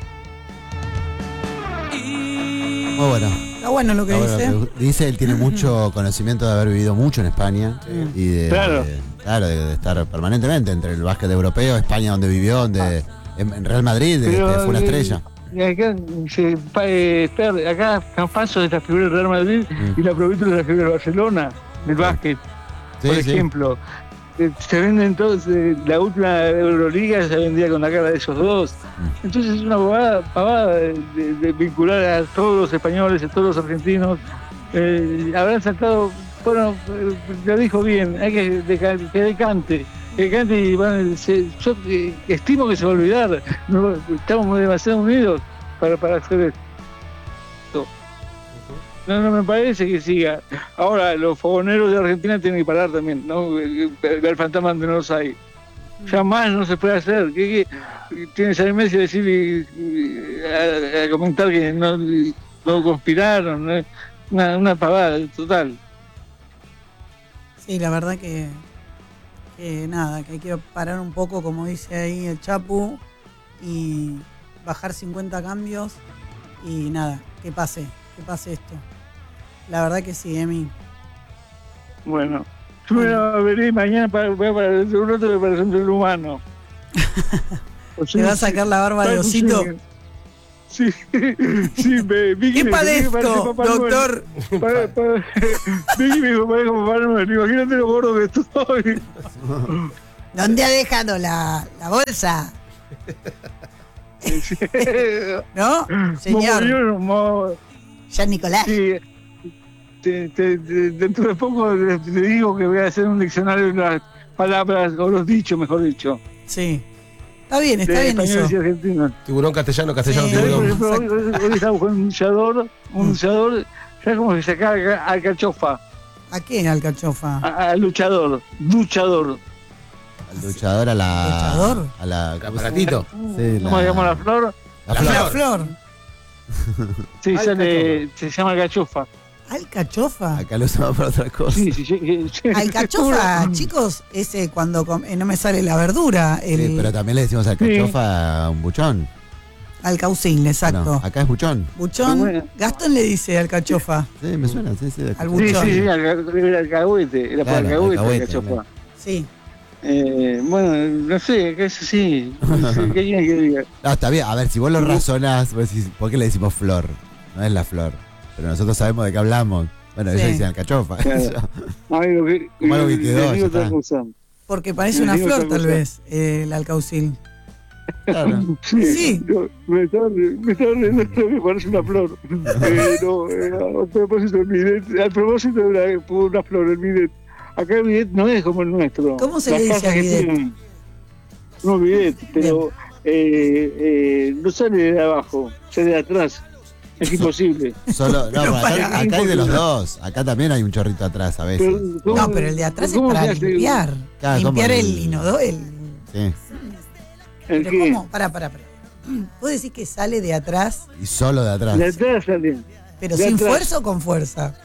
Speaker 5: Muy bueno.
Speaker 2: Está bueno lo que
Speaker 5: Está
Speaker 2: dice.
Speaker 5: bueno lo que dice, él tiene mucho conocimiento de haber vivido mucho en España y
Speaker 6: Claro.
Speaker 5: de estar permanentemente entre el básquet europeo, España donde vivió, donde en Real Madrid fue una estrella.
Speaker 6: Y acá, acá paso de la figura del Real Madrid y la provincia de la figura de Barcelona, del básquet,
Speaker 5: Sí,
Speaker 6: por
Speaker 5: sí.
Speaker 6: ejemplo. Se venden todos, la última Euroliga se vendía con la cara de esos dos. Entonces es una pavada de vincular a todos los españoles, a todos los argentinos. Habrán saltado, bueno, lo dijo bien, hay que decante. Y bueno, yo estimo que se va a olvidar. No, estamos demasiado unidos para hacer esto. No me parece que siga. Ahora, los fogoneros de Argentina tienen que parar también, ¿no? El fantasma de no los hay. Ya más no se puede hacer. ¿Qué tiene que salir Messi a decir a comentar que no conspiraron? ¿No? Una pavada total.
Speaker 2: Sí, la verdad que nada, que hay que parar un poco, como dice ahí el Chapu, y bajar 50 cambios y nada, que pase esto. La verdad que sí, Emi.
Speaker 6: Bueno, yo me veré mañana voy a un rato de preparación del humano.
Speaker 2: ¿Te va a sacar la barba de osito?
Speaker 6: Sí, vi
Speaker 2: ¿Qué
Speaker 6: que
Speaker 2: padezco,
Speaker 6: parece Papá Noel.
Speaker 2: doctor?
Speaker 6: Vi que me dijo, parece Papá Noel. Imagínate lo gordo que estoy.
Speaker 2: ¿Dónde ha dejado la bolsa? ¿No? Señor. San Nicolás.
Speaker 6: Sí. Dentro de poco te digo que voy a hacer un diccionario de las palabras, o los dichos, mejor dicho.
Speaker 2: Sí. Está bien
Speaker 6: de
Speaker 2: eso.
Speaker 6: españoles y argentinos.
Speaker 3: Tiburón castellano,
Speaker 2: Sí.
Speaker 6: Por
Speaker 3: tiburón.
Speaker 6: ejemplo, hoy estaba buscando un luchador, ¿sabes cómo se saca alcachofa?
Speaker 2: ¿A qué alcachofa?
Speaker 6: Al luchador.
Speaker 5: Al luchador, a la.
Speaker 2: ¿Luchador?
Speaker 5: A la.
Speaker 3: Aparatito.
Speaker 5: Sí,
Speaker 6: ¿Cómo se llama la flor?
Speaker 5: La
Speaker 2: La
Speaker 5: flor.
Speaker 2: flor.
Speaker 6: Sí, se llama alcachofa.
Speaker 2: ¿Alcachofa?
Speaker 5: Acá lo usamos para otra cosa.
Speaker 6: Sí.
Speaker 2: Alcachofa, chicos, ese cuando no me sale la verdura.
Speaker 5: Sí, pero también le decimos alcachofa a un buchón.
Speaker 2: Alcaucil, exacto.
Speaker 5: No, acá es buchón.
Speaker 2: Buchón,
Speaker 6: Bueno.
Speaker 2: Gastón le dice alcachofa.
Speaker 5: Sí, me suena, sí.
Speaker 2: Al
Speaker 6: Sí,
Speaker 2: buchón.
Speaker 6: era alcahuete. Era para
Speaker 5: Claro,
Speaker 6: alcahuete,
Speaker 5: alcahuete,
Speaker 6: alcachofa.
Speaker 2: Sí.
Speaker 6: Bueno, no sé, que es así. No sé, ¿qué quieren que diga?
Speaker 5: No, está bien. A ver, si vos lo razonás, vos decís, ¿por qué le decimos flor? No es la flor. Pero nosotros sabemos de qué hablamos. Bueno, ellos
Speaker 2: Sí.
Speaker 5: dicen alcachofa.
Speaker 6: Claro. Amigo,
Speaker 5: Como algo que quedó,
Speaker 6: les digo
Speaker 5: ya
Speaker 6: otra
Speaker 5: está.
Speaker 6: cosa.
Speaker 2: Porque parece
Speaker 6: Sí,
Speaker 2: una
Speaker 6: digo
Speaker 2: flor,
Speaker 6: otra
Speaker 2: tal
Speaker 6: cosa.
Speaker 2: vez, el alcaucil.
Speaker 5: Claro.
Speaker 2: Sí.
Speaker 6: Me estaba riendo de lo que parece una flor. A propósito del bidet, al propósito de una flor, el bidet. Acá el bidet no es como el nuestro.
Speaker 2: ¿Cómo se
Speaker 6: Las
Speaker 2: le dice
Speaker 6: casas
Speaker 2: al
Speaker 6: que
Speaker 2: bidet?
Speaker 6: tienen- No, bidet, pero no sale de abajo, sale de atrás. Es imposible.
Speaker 5: Solo, no,
Speaker 2: Pero
Speaker 5: pero acá hay de los dos. Acá también hay un chorrito atrás a veces.
Speaker 6: ¿cómo-
Speaker 2: No, pero el de atrás es
Speaker 6: cómo
Speaker 2: para
Speaker 6: se hace?
Speaker 2: limpiar.
Speaker 5: Claro,
Speaker 2: Limpiar
Speaker 5: como
Speaker 2: el inodoro.
Speaker 5: Sí.
Speaker 6: ¿El
Speaker 2: Pero
Speaker 6: qué?
Speaker 2: ¿cómo? Pará. ¿Vos decís que sale de atrás,
Speaker 5: Y solo de atrás.
Speaker 6: De atrás sale.
Speaker 2: pero
Speaker 6: De
Speaker 2: sin
Speaker 6: atrás.
Speaker 2: fuerza o con fuerza?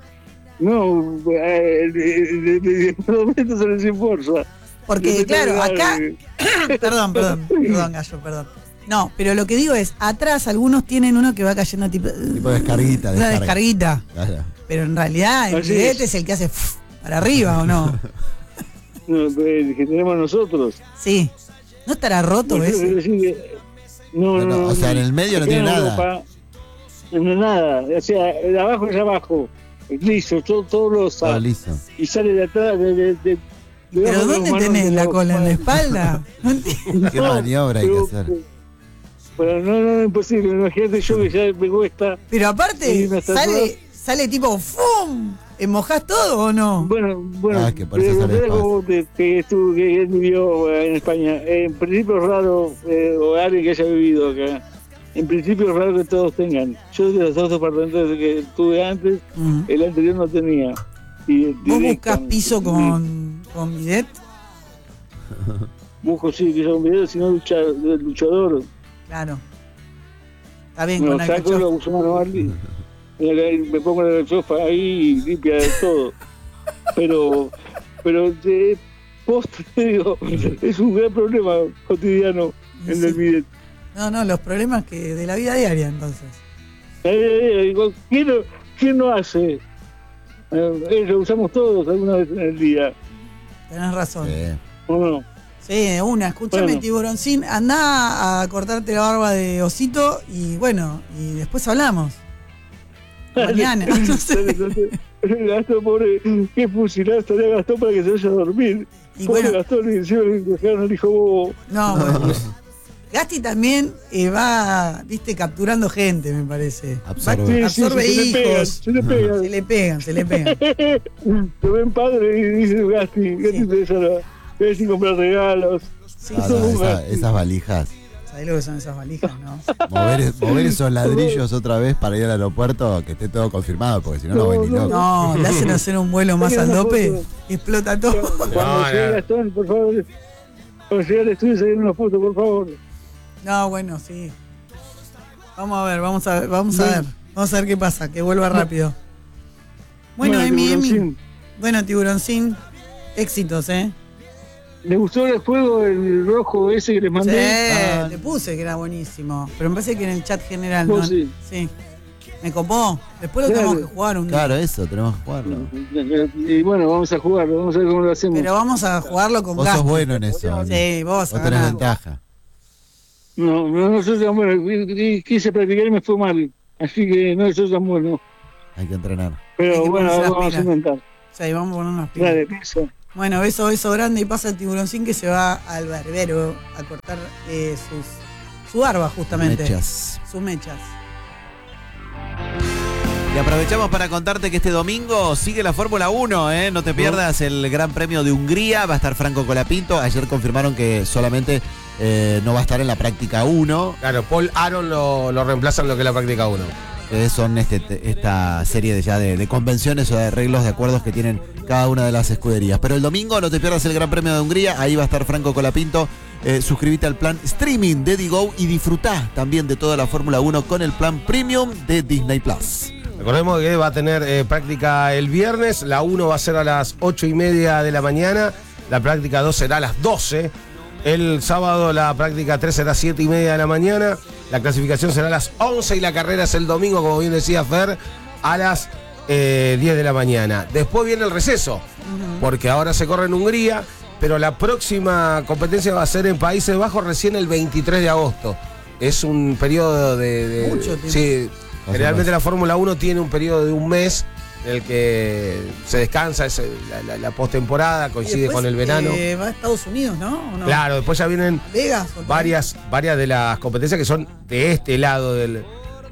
Speaker 6: No, de momento sale sin fuerza.
Speaker 2: Porque, claro, acá.
Speaker 6: Eh,
Speaker 2: Perdón, Gallo, perdón. No, pero lo que digo es, atrás algunos tienen uno que va cayendo tipo.
Speaker 5: Tipo descarguita,
Speaker 2: Una
Speaker 5: descarga.
Speaker 2: descarguita.
Speaker 5: Claro.
Speaker 2: Pero en realidad el
Speaker 6: Así
Speaker 2: bidet
Speaker 6: es.
Speaker 2: es el que hace para arriba, ¿o no?
Speaker 6: No, el que tenemos nosotros.
Speaker 2: Sí. ¿No estará roto
Speaker 6: Bueno,
Speaker 2: ese?
Speaker 6: es decir que- No,
Speaker 5: O sea, en el medio no
Speaker 6: Acá
Speaker 5: tiene
Speaker 6: en
Speaker 5: nada.
Speaker 6: Europa, no nada. O sea, el de abajo es abajo. Es liso, todo losa.
Speaker 5: Todo liso.
Speaker 6: Y sale de atrás, de
Speaker 2: ¿Pero
Speaker 6: debajo de
Speaker 2: dónde
Speaker 6: los
Speaker 2: tenés
Speaker 6: manos
Speaker 2: la
Speaker 6: de
Speaker 2: cola? ¿En la espalda? No entiendo.
Speaker 5: Qué maniobra hay que hacer.
Speaker 6: Pero no, imposible. Imagínate yo que ya me cuesta.
Speaker 2: Pero
Speaker 6: Sí,
Speaker 2: aparte,
Speaker 6: una estatua.
Speaker 2: sale tipo ¡fum! ¿Mojás todo o no?
Speaker 6: Bueno,
Speaker 5: Ah, que por eso sale
Speaker 6: pero
Speaker 5: despacio.
Speaker 6: como que él vivió en España. En principio es raro, o alguien que haya vivido acá. En principio es raro que todos tengan. Yo de los dos departamentos que tuve antes,
Speaker 2: Mm.
Speaker 6: el anterior no tenía. Y
Speaker 2: ¿Vos
Speaker 6: directo.
Speaker 2: buscás piso con bidet?
Speaker 6: Busco, sí, que sea un video, sino luchador.
Speaker 2: Claro. Está bien,
Speaker 6: Me
Speaker 2: con
Speaker 6: lo saco,
Speaker 2: alcachofa.
Speaker 6: lo uso manual y me pongo la alcachofa ahí y limpia de todo. Pero posta, te digo, es un gran problema cotidiano
Speaker 2: Y
Speaker 6: el del
Speaker 2: sí.
Speaker 6: bidet.
Speaker 2: No, los problemas que de la vida diaria, entonces.
Speaker 6: Digo, ¿quién no hace? Lo usamos todos alguna vez en el día,
Speaker 2: Tenés razón.
Speaker 5: Sí.
Speaker 6: ¿o no?
Speaker 2: Sí, de una. Escúchame,
Speaker 6: Bueno.
Speaker 2: tiburoncín. Andá a cortarte la barba de osito y bueno, y después hablamos. Mañana. No sé.
Speaker 6: Gastón, pobre, qué fusilado estaría Gastón para que se vaya a dormir.
Speaker 2: Y
Speaker 6: Pobre
Speaker 2: bueno.
Speaker 6: Gastón, y encima le dejaron al hijo bobo.
Speaker 2: No, bueno. Gasti también va, viste, capturando gente, me parece.
Speaker 5: Absorbe.
Speaker 2: Absorbe
Speaker 6: se le pegan,
Speaker 2: hijos.
Speaker 6: se le pegan.
Speaker 2: Se le pegan.
Speaker 6: Te ven padre y dices Gasti te ves sin comprar regalos.
Speaker 2: Sí,
Speaker 5: Ah, no, esas valijas.
Speaker 2: ¿Sabés lo que son esas valijas, no?
Speaker 5: Mover esos ladrillos otra vez para ir al aeropuerto, que esté todo confirmado, porque si no, no voy ni loco.
Speaker 2: No, le hacen hacer un vuelo más al dope y explota todo.
Speaker 6: Cuando llegue Gastón, por favor. Cuando llegue al estudio, se una foto, por favor.
Speaker 2: No, bueno, sí. Vamos a ver, vamos a ver qué pasa, que vuelva rápido. Bueno, Emi.
Speaker 6: tiburoncín.
Speaker 2: Bueno, tiburoncín, éxitos, ¿eh?
Speaker 6: ¿Les gustó el juego, el rojo ese que les
Speaker 2: Sí,
Speaker 6: mandé?
Speaker 2: te puse que era buenísimo. Pero me parece que en el chat general,
Speaker 6: Vos
Speaker 2: ¿no?
Speaker 6: sí.
Speaker 2: Sí. Me copó. Después lo
Speaker 6: Claro.
Speaker 2: tenemos que jugar un día.
Speaker 5: Claro, eso, tenemos que jugarlo.
Speaker 6: Y bueno, vamos a jugarlo, vamos a ver cómo lo hacemos.
Speaker 2: Pero vamos a jugarlo con
Speaker 5: Vos sos
Speaker 2: Gasti.
Speaker 5: bueno en eso.
Speaker 2: Sí, vos
Speaker 5: Vos tenés
Speaker 2: ganás.
Speaker 5: ventaja.
Speaker 6: No soy tan bueno. Quise practicar y me fue mal. Así que no soy tan bueno.
Speaker 5: Hay que entrenar.
Speaker 6: Pero
Speaker 2: Hay que
Speaker 6: bueno,
Speaker 2: ponerse las
Speaker 6: vamos a
Speaker 2: pilas.
Speaker 6: intentar.
Speaker 2: Sí, vamos a poner unas pilas.
Speaker 6: Dale, beso.
Speaker 2: Bueno, beso grande y pasa el tiburoncín que se va al barbero a cortar su barba justamente.
Speaker 5: Mechas.
Speaker 2: Sus mechas.
Speaker 8: Y aprovechamos para contarte que este domingo sigue la Fórmula 1, ¿eh? No te pierdas el Gran Premio de Hungría, va a estar Franco Colapinto. Ayer confirmaron que solamente no va a estar en la práctica 1.
Speaker 3: Claro, Paul Aron lo reemplaza en lo que es la práctica 1.
Speaker 5: Son esta serie de convenciones o de arreglos, de acuerdos que tienen cada una de las escuderías. Pero el domingo no te pierdas el Gran Premio de Hungría, ahí va a estar Franco Colapinto. Suscríbete al plan streaming de Digo y disfrutá también de toda la Fórmula 1 con el plan premium de Disney Plus.
Speaker 3: Recordemos que va a tener práctica el viernes, la 1 va a ser a las 8:30 de la mañana, la práctica 2 será a las 12. El sábado la práctica 3 será a 7:30 de la mañana, la clasificación será a las 11 y la carrera es el domingo, como bien decía Fer, a las 10 de la mañana. Después viene el receso, porque ahora se corre en Hungría, pero la próxima competencia va a ser en Países Bajos recién el 23 de agosto. Es un periodo de
Speaker 2: mucho tiempo.
Speaker 3: Sí, generalmente la Fórmula 1 tiene un periodo de un mes en el que se descansa, es la postemporada, coincide
Speaker 2: Después,
Speaker 3: con el verano.
Speaker 2: Va a Estados Unidos, ¿no? ¿O no?
Speaker 3: Claro, después ya vienen
Speaker 2: Vegas. ¿o qué?
Speaker 3: varias de las competencias que son de este lado del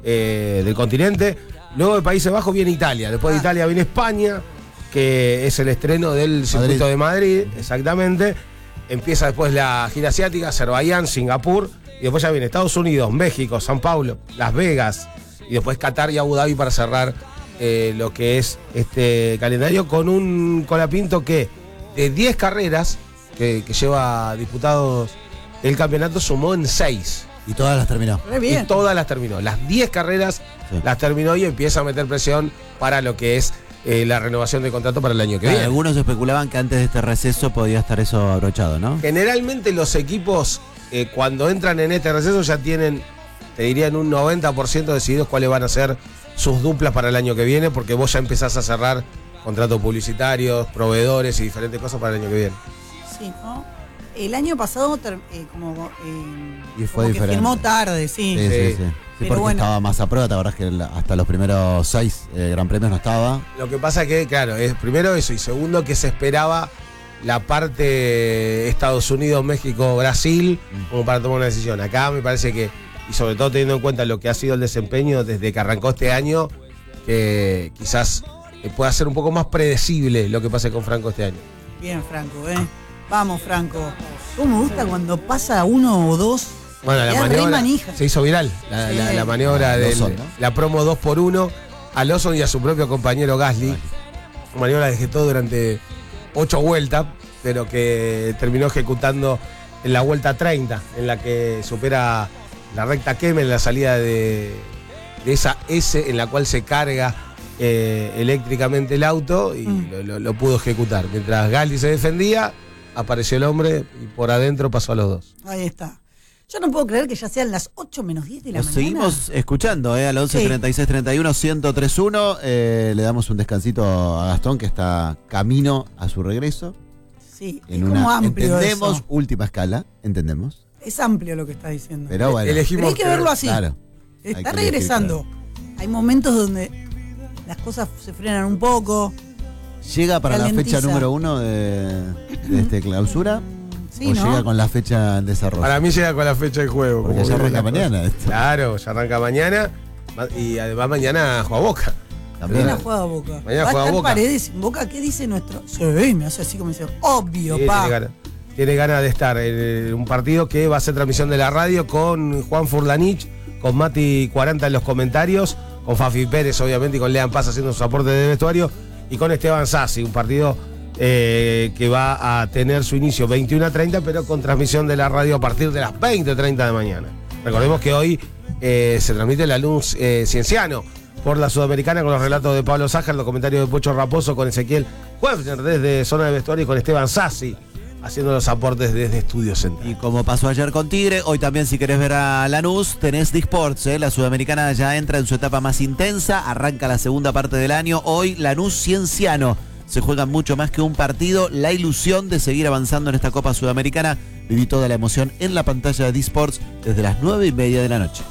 Speaker 3: continente. Luego de Países Bajos viene Italia, después de Italia viene España, que es el estreno del circuito de Madrid, exactamente. Empieza después la gira asiática, Azerbaiyán, Singapur, y después ya viene Estados Unidos, México, San Paulo, Las Vegas, y después Qatar y Abu Dhabi para cerrar lo que es este calendario con un Colapinto que de 10 carreras que lleva disputados el campeonato sumó en 6.
Speaker 5: Y todas las terminó.
Speaker 2: Re bien.
Speaker 3: Y todas las terminó. Las 10 carreras las terminó y empieza a meter presión para lo que es la renovación de contrato para el año que viene.
Speaker 8: Algunos especulaban que antes de este receso podía estar eso abrochado, ¿no?
Speaker 3: Generalmente los equipos cuando entran en este receso ya tienen, te diría, en un 90% decididos cuáles van a ser sus duplas para el año que viene, porque vos ya empezás a cerrar contratos publicitarios, proveedores y diferentes cosas para el año que viene.
Speaker 2: Sí, ¿no? El año pasado
Speaker 5: Y fue
Speaker 2: como que
Speaker 5: diferente.
Speaker 2: firmó tarde, sí.
Speaker 5: Sí,
Speaker 2: Pero
Speaker 5: porque
Speaker 2: bueno.
Speaker 5: estaba más a prueba, te acordás que hasta los primeros 6 Gran Premios no estaba.
Speaker 3: Lo que pasa que, claro, es primero eso, y segundo que se esperaba la parte Estados Unidos, México, Brasil, como para tomar una decisión. Acá me parece que, y sobre todo teniendo en cuenta lo que ha sido el desempeño desde que arrancó este año, que quizás pueda ser un poco más predecible lo que pase con Franco este año.
Speaker 2: Bien, Franco, Vamos, Franco. ¿Cómo me gusta cuando pasa uno o dos?
Speaker 3: Bueno, la
Speaker 2: Queda re
Speaker 3: maniobra
Speaker 2: manija.
Speaker 3: se hizo viral, la maniobra de
Speaker 5: Lawson, ¿no?
Speaker 3: la promo 2x1 a Lawson y a su propio compañero Gasly. Una maniobra que ejecutó durante 8 vueltas, pero que terminó ejecutando en la vuelta 30, en la que supera la recta Kemmel en la salida de esa S en la cual se carga eléctricamente el auto y lo pudo ejecutar. Mientras Gasly se defendía, apareció el hombre y por adentro pasó a los dos.
Speaker 2: Ahí está. Yo no puedo creer que ya sean las 8 menos 10 de la
Speaker 8: Nos
Speaker 2: mañana.
Speaker 8: seguimos escuchando, al 11
Speaker 2: Sí.
Speaker 8: 36 31 1031.
Speaker 5: Le damos un descansito a Gastón, que está camino a su regreso.
Speaker 2: Sí,
Speaker 5: En
Speaker 2: es como amplio
Speaker 5: entendemos,
Speaker 2: eso.
Speaker 5: última escala, entendemos.
Speaker 2: Es amplio lo que estás diciendo.
Speaker 5: Pero bueno,
Speaker 3: Elegimos
Speaker 2: Pero hay que verlo así.
Speaker 5: claro. Hay
Speaker 2: Está
Speaker 5: que
Speaker 2: regresando. Hay momentos donde las cosas se frenan un poco.
Speaker 5: ¿Llega para la
Speaker 2: Ralentiza.
Speaker 5: fecha número 1 de este clausura?
Speaker 2: Sí,
Speaker 5: ¿O
Speaker 2: ¿no?
Speaker 5: llega con la fecha en desarrollo?
Speaker 3: Para mí llega con la fecha de juego.
Speaker 5: Porque
Speaker 3: como
Speaker 5: ya
Speaker 3: viene
Speaker 5: arranca
Speaker 3: la cosa.
Speaker 5: mañana esto.
Speaker 3: Claro, ya arranca mañana. Y además mañana juega Boca.
Speaker 5: También.
Speaker 2: Mañana juega Boca.
Speaker 3: Mañana
Speaker 2: ¿Va a
Speaker 3: juega
Speaker 2: estar
Speaker 3: Boca.
Speaker 2: Paredes sin Boca? ¿Qué dice nuestro? Sí, me hace así como dice, obvio,
Speaker 3: Sí,
Speaker 2: pa.
Speaker 3: tiene ganas de estar en un partido que va a ser transmisión de la radio con Juan Furlanich, con Mati 40 en los comentarios, con Fafi Pérez obviamente y con Lean Paz haciendo sus aportes de vestuario y con Esteban Sassi, un partido que va a tener su inicio 21:30 pero con transmisión de la radio a partir de las 20:30 de mañana. Recordemos que hoy se transmite la luz Cienciano por la Sudamericana con los relatos de Pablo Sájar, los comentarios de Pocho Raposo, con Ezequiel Huefner desde Zona de Vestuario y con Esteban Sassi haciendo los aportes desde Estudio Central.
Speaker 8: Y como pasó ayer con Tigre, hoy también si querés ver a Lanús, tenés Disports, la Sudamericana ya entra en su etapa más intensa, arranca la segunda parte del año, hoy Lanús Cienciano. se juega mucho más que un partido. La ilusión de seguir avanzando en esta Copa Sudamericana. Viví toda la emoción en la pantalla de D-Sports desde las 9:30 de la noche.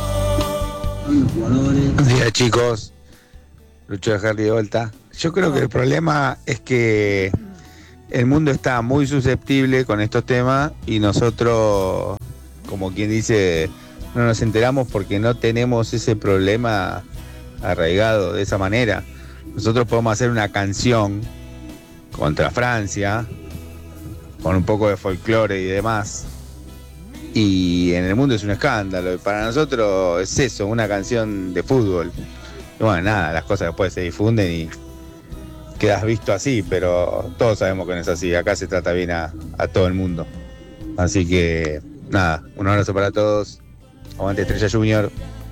Speaker 9: Buenos días, chicos. Lucho de Harry de vuelta. Yo creo que el problema es que el mundo está muy susceptible con estos temas y nosotros, como quien dice, no nos enteramos porque no tenemos ese problema arraigado de esa manera. Nosotros podemos hacer una canción contra Francia con un poco de folclore y demás, y en el mundo es un escándalo, y para nosotros es eso, una canción de fútbol. Y bueno, nada, las cosas después se difunden y quedas visto así, pero todos sabemos que no es así. Acá se trata bien a todo el mundo. Así que nada, un abrazo para todos. Aguante Estrella Junior.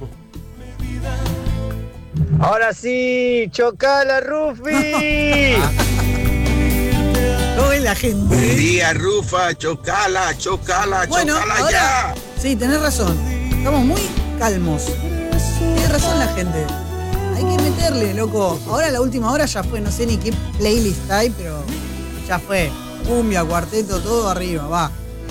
Speaker 4: Ahora sí, chocala, Rufi.
Speaker 2: ¿Cómo es la gente?
Speaker 10: Buen día, Rufa, chocala,
Speaker 2: Bueno,
Speaker 10: chocala
Speaker 2: ahora,
Speaker 10: ya.
Speaker 2: sí, tenés razón. Estamos muy calmos. Tiene razón la gente. Hay que meterle, loco. Ahora la última hora ya fue, no sé ni qué playlist hay, pero ya fue. Cumbia, cuarteto, todo arriba, va.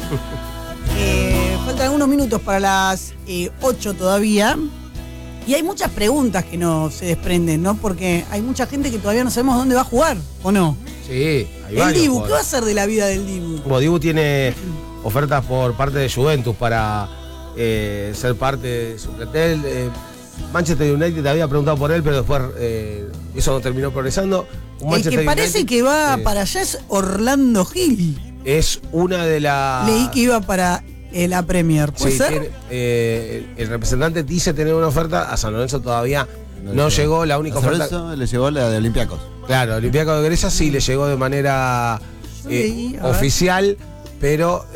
Speaker 2: Faltan algunos minutos para las 8 todavía. Y hay muchas preguntas que no se desprenden, ¿no? Porque hay mucha gente que todavía no sabemos dónde va a jugar, ¿o no?
Speaker 3: Sí, hay
Speaker 2: El
Speaker 3: varios
Speaker 2: Dibu, ¿qué va a
Speaker 3: jugadores.
Speaker 2: hacer de la vida del Dibu?
Speaker 3: Como Dibu tiene ofertas por parte de Juventus para ser parte de su plantel. Manchester United había preguntado por él, pero después eso no terminó progresando.
Speaker 2: El que parece que va para allá es Orlando Gil.
Speaker 3: Es una de las...
Speaker 2: Leí que iba para la Premier, ¿puede
Speaker 3: Sí,
Speaker 2: ser?
Speaker 3: el representante dice tener una oferta, a San Lorenzo todavía no llegó. La única
Speaker 8: A San
Speaker 3: oferta...
Speaker 8: Lorenzo le llegó la de Olympiacos.
Speaker 3: Claro, Olympiacos de Grecia sí le llegó de manera
Speaker 2: Sí, a ver.
Speaker 3: oficial, pero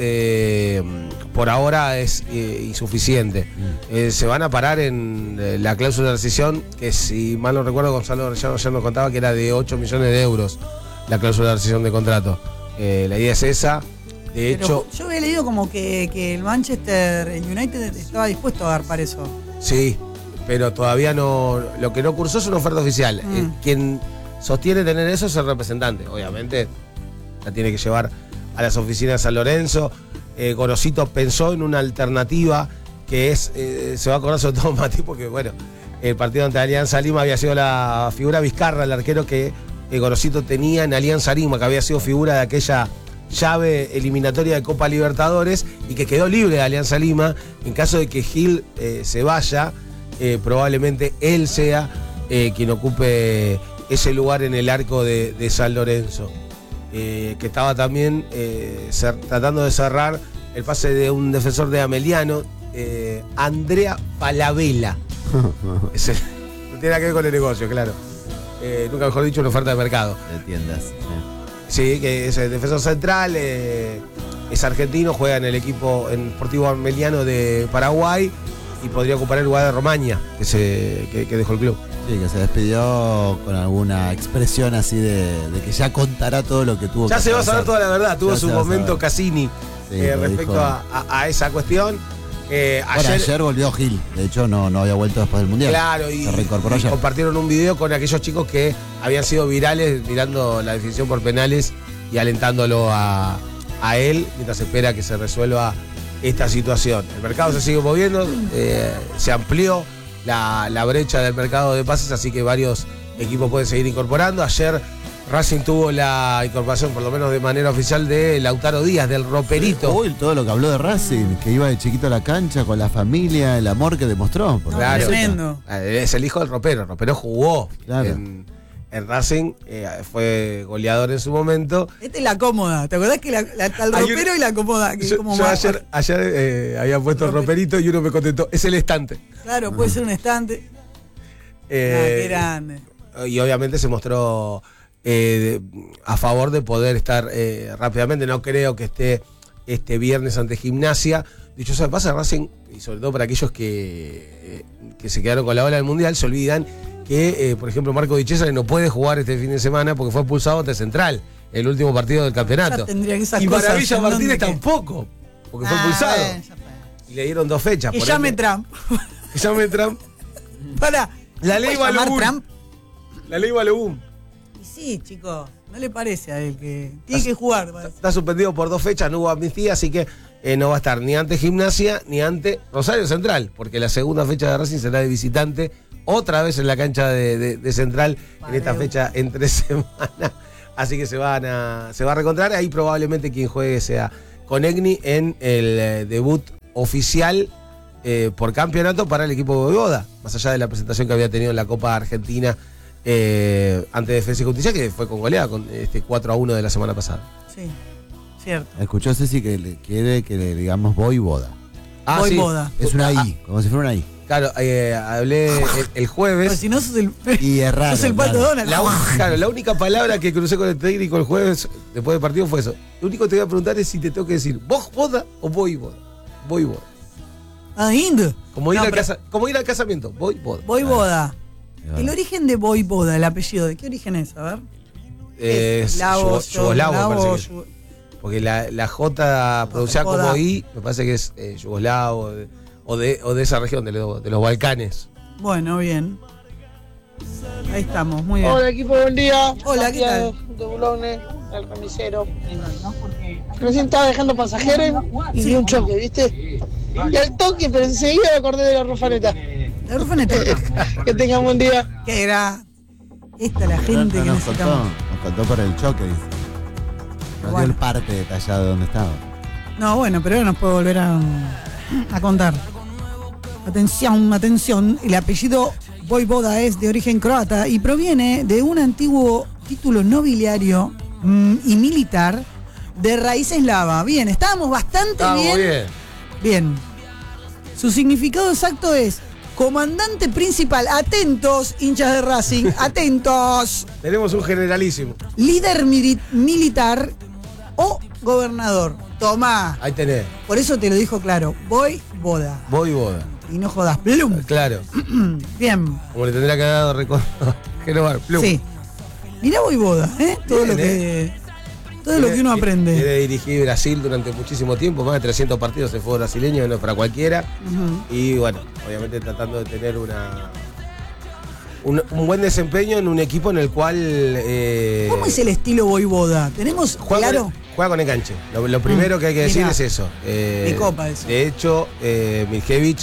Speaker 3: por ahora es insuficiente. Se van a parar en la cláusula de rescisión, que si mal no recuerdo, Gonzalo Rellano ya nos contaba que era de 8 millones de euros la cláusula de rescisión de contrato. La idea es esa. De
Speaker 2: Pero
Speaker 3: hecho,
Speaker 2: yo había leído como que el Manchester United estaba dispuesto a dar para eso.
Speaker 3: sí, pero todavía no. Lo que no cursó es una oferta oficial. Quien sostiene tener eso es el representante. Obviamente, la tiene que llevar a las oficinas de San Lorenzo. Gorosito pensó en una alternativa que es. Se va a acordar sobre todo Mati, porque bueno, el partido ante Alianza Lima había sido la figura Vizcarra, el arquero que Gorosito tenía en Alianza Lima, que había sido figura de aquella llave eliminatoria de Copa Libertadores y que quedó libre de Alianza Lima. En caso de que Gil se vaya, probablemente él sea quien ocupe ese lugar en el arco de San Lorenzo, que estaba también tratando de cerrar el pase de un defensor de Ameliano, Andrea Palavela. No tiene nada que ver con el negocio, claro. Nunca mejor dicho, una oferta de mercado.
Speaker 8: De tiendas.
Speaker 3: Sí, que es el defensor central, es argentino, juega en el equipo en Sportivo Ameliano de Paraguay y podría ocupar el lugar de Romaña, que dejó el club.
Speaker 8: Sí, que se despidió con alguna expresión así de que ya contará todo lo que tuvo
Speaker 3: Ya
Speaker 8: que
Speaker 3: se va a
Speaker 8: pasar.
Speaker 3: saber toda la verdad, tuvo
Speaker 8: Ya
Speaker 3: su
Speaker 8: se va a
Speaker 3: momento
Speaker 8: saber.
Speaker 3: Cassini
Speaker 8: Sí, lo
Speaker 3: respecto
Speaker 8: dijo.
Speaker 3: a esa cuestión.
Speaker 8: Bueno, ayer volvió Gil, de hecho no había vuelto después del Mundial.
Speaker 3: Claro, y
Speaker 8: se reincorporó
Speaker 3: y
Speaker 8: ayer.
Speaker 3: compartieron un video con aquellos chicos que habían sido virales mirando la definición por penales y alentándolo a él mientras espera que se resuelva esta situación. El mercado se sigue moviendo, se amplió la brecha del mercado de pases, así que varios equipos pueden seguir incorporando. Ayer Racing tuvo la incorporación, por lo menos de manera oficial, de Lautaro Díaz, del Roperito.
Speaker 8: Uy, todo lo que habló de Racing, que iba de chiquito a la cancha con la familia, el amor que demostró. por la
Speaker 3: Claro.
Speaker 2: Tremendo.
Speaker 3: Es el hijo del Ropero. El Ropero jugó
Speaker 8: Claro.
Speaker 3: en Racing, fue goleador en su momento.
Speaker 2: Esta es la cómoda. ¿Te acordás que está el
Speaker 3: Hay
Speaker 2: ropero y la cómoda? Que
Speaker 3: Yo,
Speaker 2: como
Speaker 3: yo
Speaker 2: más-
Speaker 3: ayer había puesto Roperito y uno me contestó, es el estante.
Speaker 2: Claro, puede ser un estante.
Speaker 3: Eh,
Speaker 2: Qué grande.
Speaker 3: y obviamente se mostró a favor de poder estar rápidamente. No creo que esté este viernes ante Gimnasia. Dicho sea de paso, Racing, y sobre todo para aquellos que se quedaron con la ola del Mundial, se olvidan que, por ejemplo, Marco Di Cesare no puede jugar este fin de semana porque fue expulsado ante Central, el último partido del campeonato.
Speaker 2: Ya tendría que esas
Speaker 3: Y
Speaker 2: cosas,
Speaker 3: Maravilla
Speaker 2: ¿en
Speaker 3: Martínez
Speaker 2: dónde qué?
Speaker 3: tampoco, porque fue expulsado.
Speaker 2: Bueno, ya fue.
Speaker 3: Y le dieron 2 fechas.
Speaker 2: Que
Speaker 3: por
Speaker 2: llame
Speaker 3: ende-
Speaker 2: Trump.
Speaker 3: Que llame Trump.
Speaker 2: Para.
Speaker 3: La ley
Speaker 2: ¿puede llamar
Speaker 3: Balobún.
Speaker 2: Trump?
Speaker 3: La ley Balobún.
Speaker 2: Sí, chico, no le parece a él que tiene que jugar.
Speaker 3: Está suspendido por 2 fechas, no hubo amnistía, así que no va a estar ni ante Gimnasia ni ante Rosario Central, porque la segunda fecha de Racing será de visitante, otra vez en la cancha de Central, en esta fecha entre semana. Así que se va a reencontrar. Ahí probablemente quien juegue sea Conegni en el debut oficial por campeonato para el equipo de Voivoda, más allá de la presentación que había tenido en la Copa Argentina ante Defensa y Justicia, que fue con goleada, con 4-1 de la semana pasada.
Speaker 2: Sí, cierto.
Speaker 5: Escuchó Ceci que quiere que le digamos Voivoda.
Speaker 2: Voivoda.
Speaker 5: Sí. Es una I, como si fuera una I.
Speaker 3: Claro, hablé el jueves.
Speaker 2: Pues si no sos el,
Speaker 5: y es raro,
Speaker 2: sos el Pato Donald.
Speaker 3: La única palabra que crucé con el técnico el jueves después del partido fue eso. Lo único que te voy a preguntar es si te tengo que decir Voivoda o Voivoda. Voivoda.
Speaker 2: Ah, lindo.
Speaker 3: Como ir al casamiento. Voivoda.
Speaker 2: Voivoda. El origen de Voivoda, el apellido, ¿de qué origen es? A ver.
Speaker 3: Yugoslavo, me parece que es. Porque la J pronunciada como I, me parece que es yugoslavo o de esa región, de los Balcanes.
Speaker 2: Bueno, bien. Ahí estamos, muy bien.
Speaker 11: Hola equipo, buen día.
Speaker 2: Hola, ¿qué tal?
Speaker 11: De Boulogne, el remisero. Recién estaba dejando pasajeros y di un choque, ¿viste? Y al toque, pero enseguida me acordé de la Rufaneta.
Speaker 2: La Rufaneta.
Speaker 11: Que tengan buen día.
Speaker 2: Que era esta la gente que
Speaker 5: nos
Speaker 2: necesitamos.
Speaker 5: contó por el choque, dice. Nos dio el parte detallado de dónde estaba.
Speaker 2: No, bueno, pero ahora nos puede volver a contar. Atención, el apellido Voivoda es de origen croata y proviene de un antiguo título nobiliario y militar de raíz eslava. Bien, estábamos bastante bien. Bien. Su significado exacto es comandante principal. Atentos, hinchas de Racing, atentos.
Speaker 3: Tenemos un generalísimo.
Speaker 2: Líder militar o gobernador. Tomá.
Speaker 3: Ahí tenés.
Speaker 2: Por eso te lo dijo claro. Voivoda.
Speaker 3: Voivoda.
Speaker 2: Y no jodas, Plum.
Speaker 3: Claro.
Speaker 2: Bien.
Speaker 3: Como le tendría que haber dado Genovar, Plum.
Speaker 2: Sí. Mirá Voivoda, Todo
Speaker 3: bien,
Speaker 2: lo que uno aprende.
Speaker 3: Quiere dirigir Brasil durante muchísimo tiempo, más de 300 partidos de fútbol brasileño, no es para cualquiera. Y bueno, obviamente tratando de tener un buen desempeño en un equipo en el cual...
Speaker 2: ¿Cómo es el estilo Voivoda? ¿Tenemos claro?
Speaker 3: Juega con enganche. Lo primero que hay que decir es eso.
Speaker 2: De copa eso.
Speaker 3: De hecho, Miljevic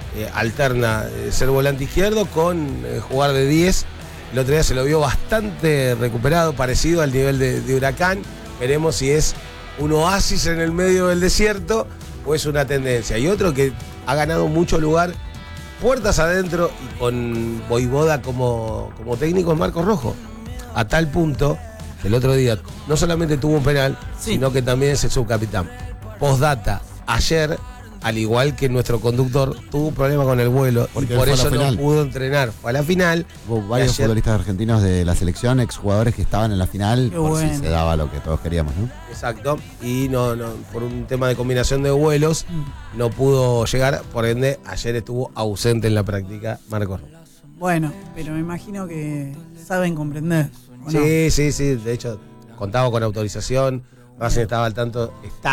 Speaker 3: alterna ser volante izquierdo con jugar de 10. El otro día se lo vio bastante recuperado, parecido al nivel de Huracán. Veremos si es un oasis en el medio del desierto o es una tendencia. Y otro que ha ganado mucho lugar puertas adentro y con Voivoda como técnico es Marcos Rojo. A tal punto que el otro día no solamente tuvo un penal, sino que también es el subcapitán. Postdata, ayer, al igual que nuestro conductor, tuvo un problema con el vuelo y por eso no pudo entrenar. Fue a la final.
Speaker 5: Hubo varios futbolistas argentinos de la selección, exjugadores que estaban en la final, por si se daba lo que todos queríamos, ¿no?
Speaker 3: Exacto. Y no, por un tema de combinación de vuelos, no pudo llegar. Por ende, ayer estuvo ausente en la práctica Marcos.
Speaker 2: Bueno, pero me imagino que saben comprender.
Speaker 3: Sí. De hecho, contaba con autorización. Racing está al tanto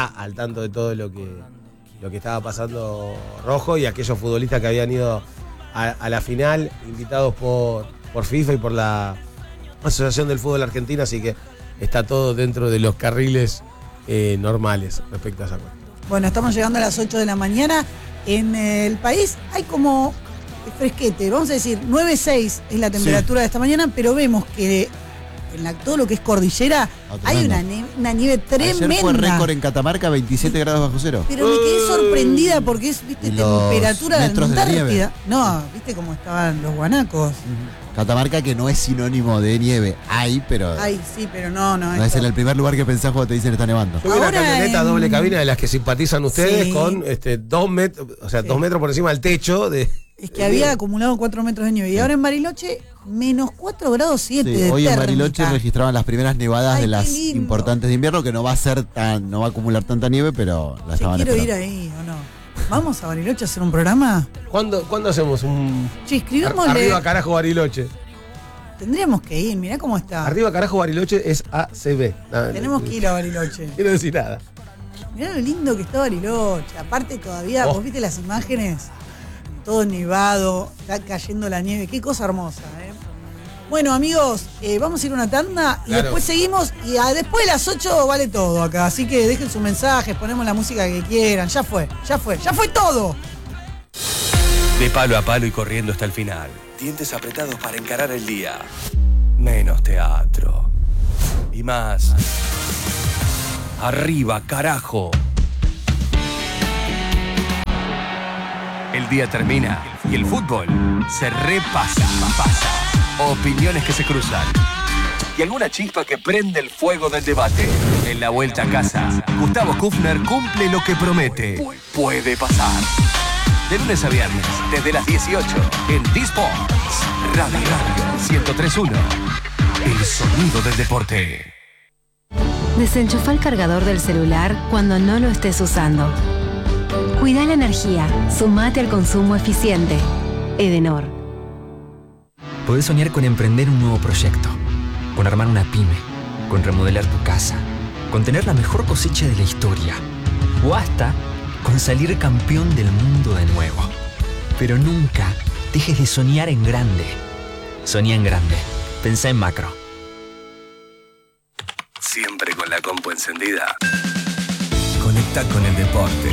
Speaker 3: de todo lo que estaba pasando Rojo y aquellos futbolistas que habían ido a la final, invitados por FIFA y por la Asociación del Fútbol Argentino, así que está todo dentro de los carriles normales respecto a esa cuestión.
Speaker 2: Bueno, estamos llegando a las 8 de la mañana. En el país hay como fresquete, vamos a decir 9.6 es la temperatura de esta mañana, pero vemos que en todo lo que es cordillera hay una nieve tremenda.
Speaker 5: Ayer fue récord en Catamarca, 27 grados bajo cero.
Speaker 2: Pero me quedé sorprendida porque es, viste, temperatura de
Speaker 5: Antártida.
Speaker 2: De no, viste cómo estaban los guanacos.
Speaker 5: Catamarca, que no es sinónimo de nieve, pero...
Speaker 2: Ay, sí, pero no.
Speaker 5: No es en el primer lugar que pensás cuando te dicen está nevando.
Speaker 3: Tuve una camioneta doble cabina de las que simpatizan ustedes con 2 metros, o sea, 2 metros por encima del techo de...
Speaker 2: Es que había acumulado 4 metros de nieve. Y ahora en Bariloche, menos 4 grados 7 de
Speaker 5: hoy
Speaker 2: térmica.
Speaker 5: en Bariloche registraban las primeras nevadas de las importantes de invierno, que no va a acumular tanta nieve, pero la estaban
Speaker 2: quiero
Speaker 5: esperando.
Speaker 2: ir ahí, ¿o no? ¿Vamos a Bariloche a hacer un programa?
Speaker 3: ¿Cuándo hacemos un...
Speaker 2: Sí, escribámosle.
Speaker 3: Arriba carajo Bariloche.
Speaker 2: Tendríamos que ir, mirá cómo está.
Speaker 3: Arriba carajo Bariloche es ACB.
Speaker 2: Tenemos que ir a Bariloche.
Speaker 3: Quiero decir nada.
Speaker 2: Mirá lo lindo que está Bariloche. Aparte todavía, vos viste las imágenes, todo nevado, está cayendo la nieve. Qué cosa hermosa, Bueno, amigos, vamos a ir a una tanda y
Speaker 3: Claro.
Speaker 2: después seguimos. Y después de las 8 vale todo acá. Así que dejen sus mensajes, ponemos la música que quieran. Ya fue todo.
Speaker 12: De palo a palo y corriendo hasta el final. Dientes apretados para encarar el día. Menos teatro. Y más. Arriba, carajo. El día termina y el fútbol se repasa. Opiniones que se cruzan. Y alguna chispa que prende el fuego del debate. En la vuelta a casa, Gustavo Kufner cumple lo que promete. Puede pasar. De lunes a viernes, desde las 18, en D-Sports. Radio 103.1. El sonido del deporte.
Speaker 13: Desenchufa el cargador del celular cuando no lo estés usando. Cuida la energía. Sumate al consumo eficiente. Edenor.
Speaker 14: Podés soñar con emprender un nuevo proyecto, con armar una pyme, con remodelar tu casa, con tener la mejor cosecha de la historia, o hasta con salir campeón del mundo de nuevo. Pero nunca dejes de soñar en grande. Soñá en grande. Pensá en macro.
Speaker 12: Siempre con la compu encendida. Conecta con el deporte.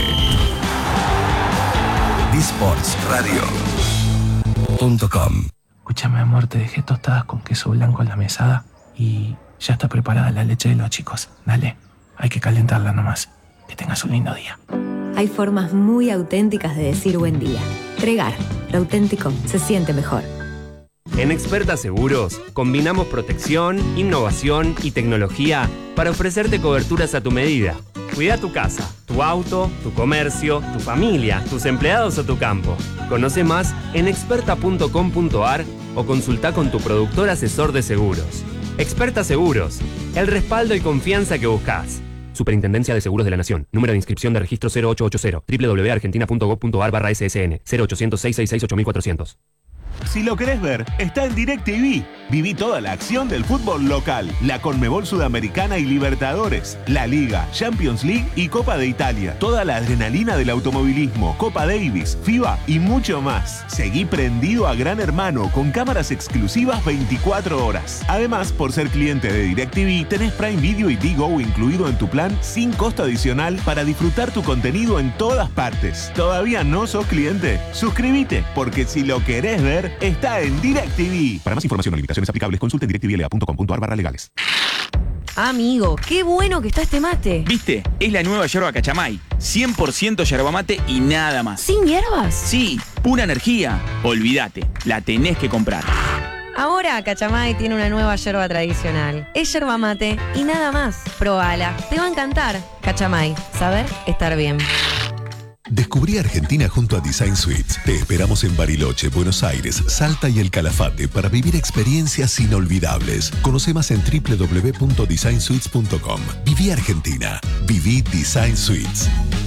Speaker 12: D-SportsRadio.com.
Speaker 15: Escúchame, amor, te dejé tostadas con queso blanco en la mesada y ya está preparada la leche de los chicos. Dale, hay que calentarla nomás. Que tengas un lindo día.
Speaker 13: Hay formas muy auténticas de decir buen día. Regar. Lo auténtico se siente mejor.
Speaker 16: En Experta Seguros, combinamos protección, innovación y tecnología para ofrecerte coberturas a tu medida. Cuida tu casa, tu auto, tu comercio, tu familia, tus empleados o tu campo. Conoce más en experta.com.ar o consulta con tu productor asesor de seguros. Experta Seguros, el respaldo y confianza que buscas. Superintendencia de Seguros de la Nación. Número de inscripción de registro 0880 www.argentina.gov.ar/ssn 0800 666 8400.
Speaker 17: Si lo querés ver, está en DirecTV. Viví toda la acción del fútbol local, la Conmebol Sudamericana y Libertadores, la Liga, Champions League y Copa de Italia. Toda la adrenalina del automovilismo, Copa Davis, FIBA y mucho más. Seguí prendido a Gran Hermano con cámaras exclusivas 24 horas. Además, por ser cliente de DirecTV, tenés Prime Video y Digo incluido en tu plan sin costo adicional para disfrutar tu contenido en todas partes. ¿Todavía no sos cliente? Suscríbete, porque si lo querés ver, está en DirecTV. Para más información o limitaciones aplicables, consulte en directvla.com.ar/legales.
Speaker 18: Amigo, qué bueno que está este mate.
Speaker 19: ¿Viste? Es la nueva yerba Cachamay. 100% yerba mate y nada más.
Speaker 18: ¿Sin hierbas?
Speaker 19: Sí, pura energía. Olvídate, la tenés que comprar.
Speaker 18: Ahora Cachamay tiene una nueva yerba tradicional. Es yerba mate y nada más. Probala, te va a encantar. Cachamay, saber estar bien.
Speaker 20: Descubrí Argentina junto a Design Suites. Te esperamos en Bariloche, Buenos Aires, Salta y El Calafate para vivir experiencias inolvidables. Conoce más en www.designsuites.com. Viví Argentina. Viví Design Suites.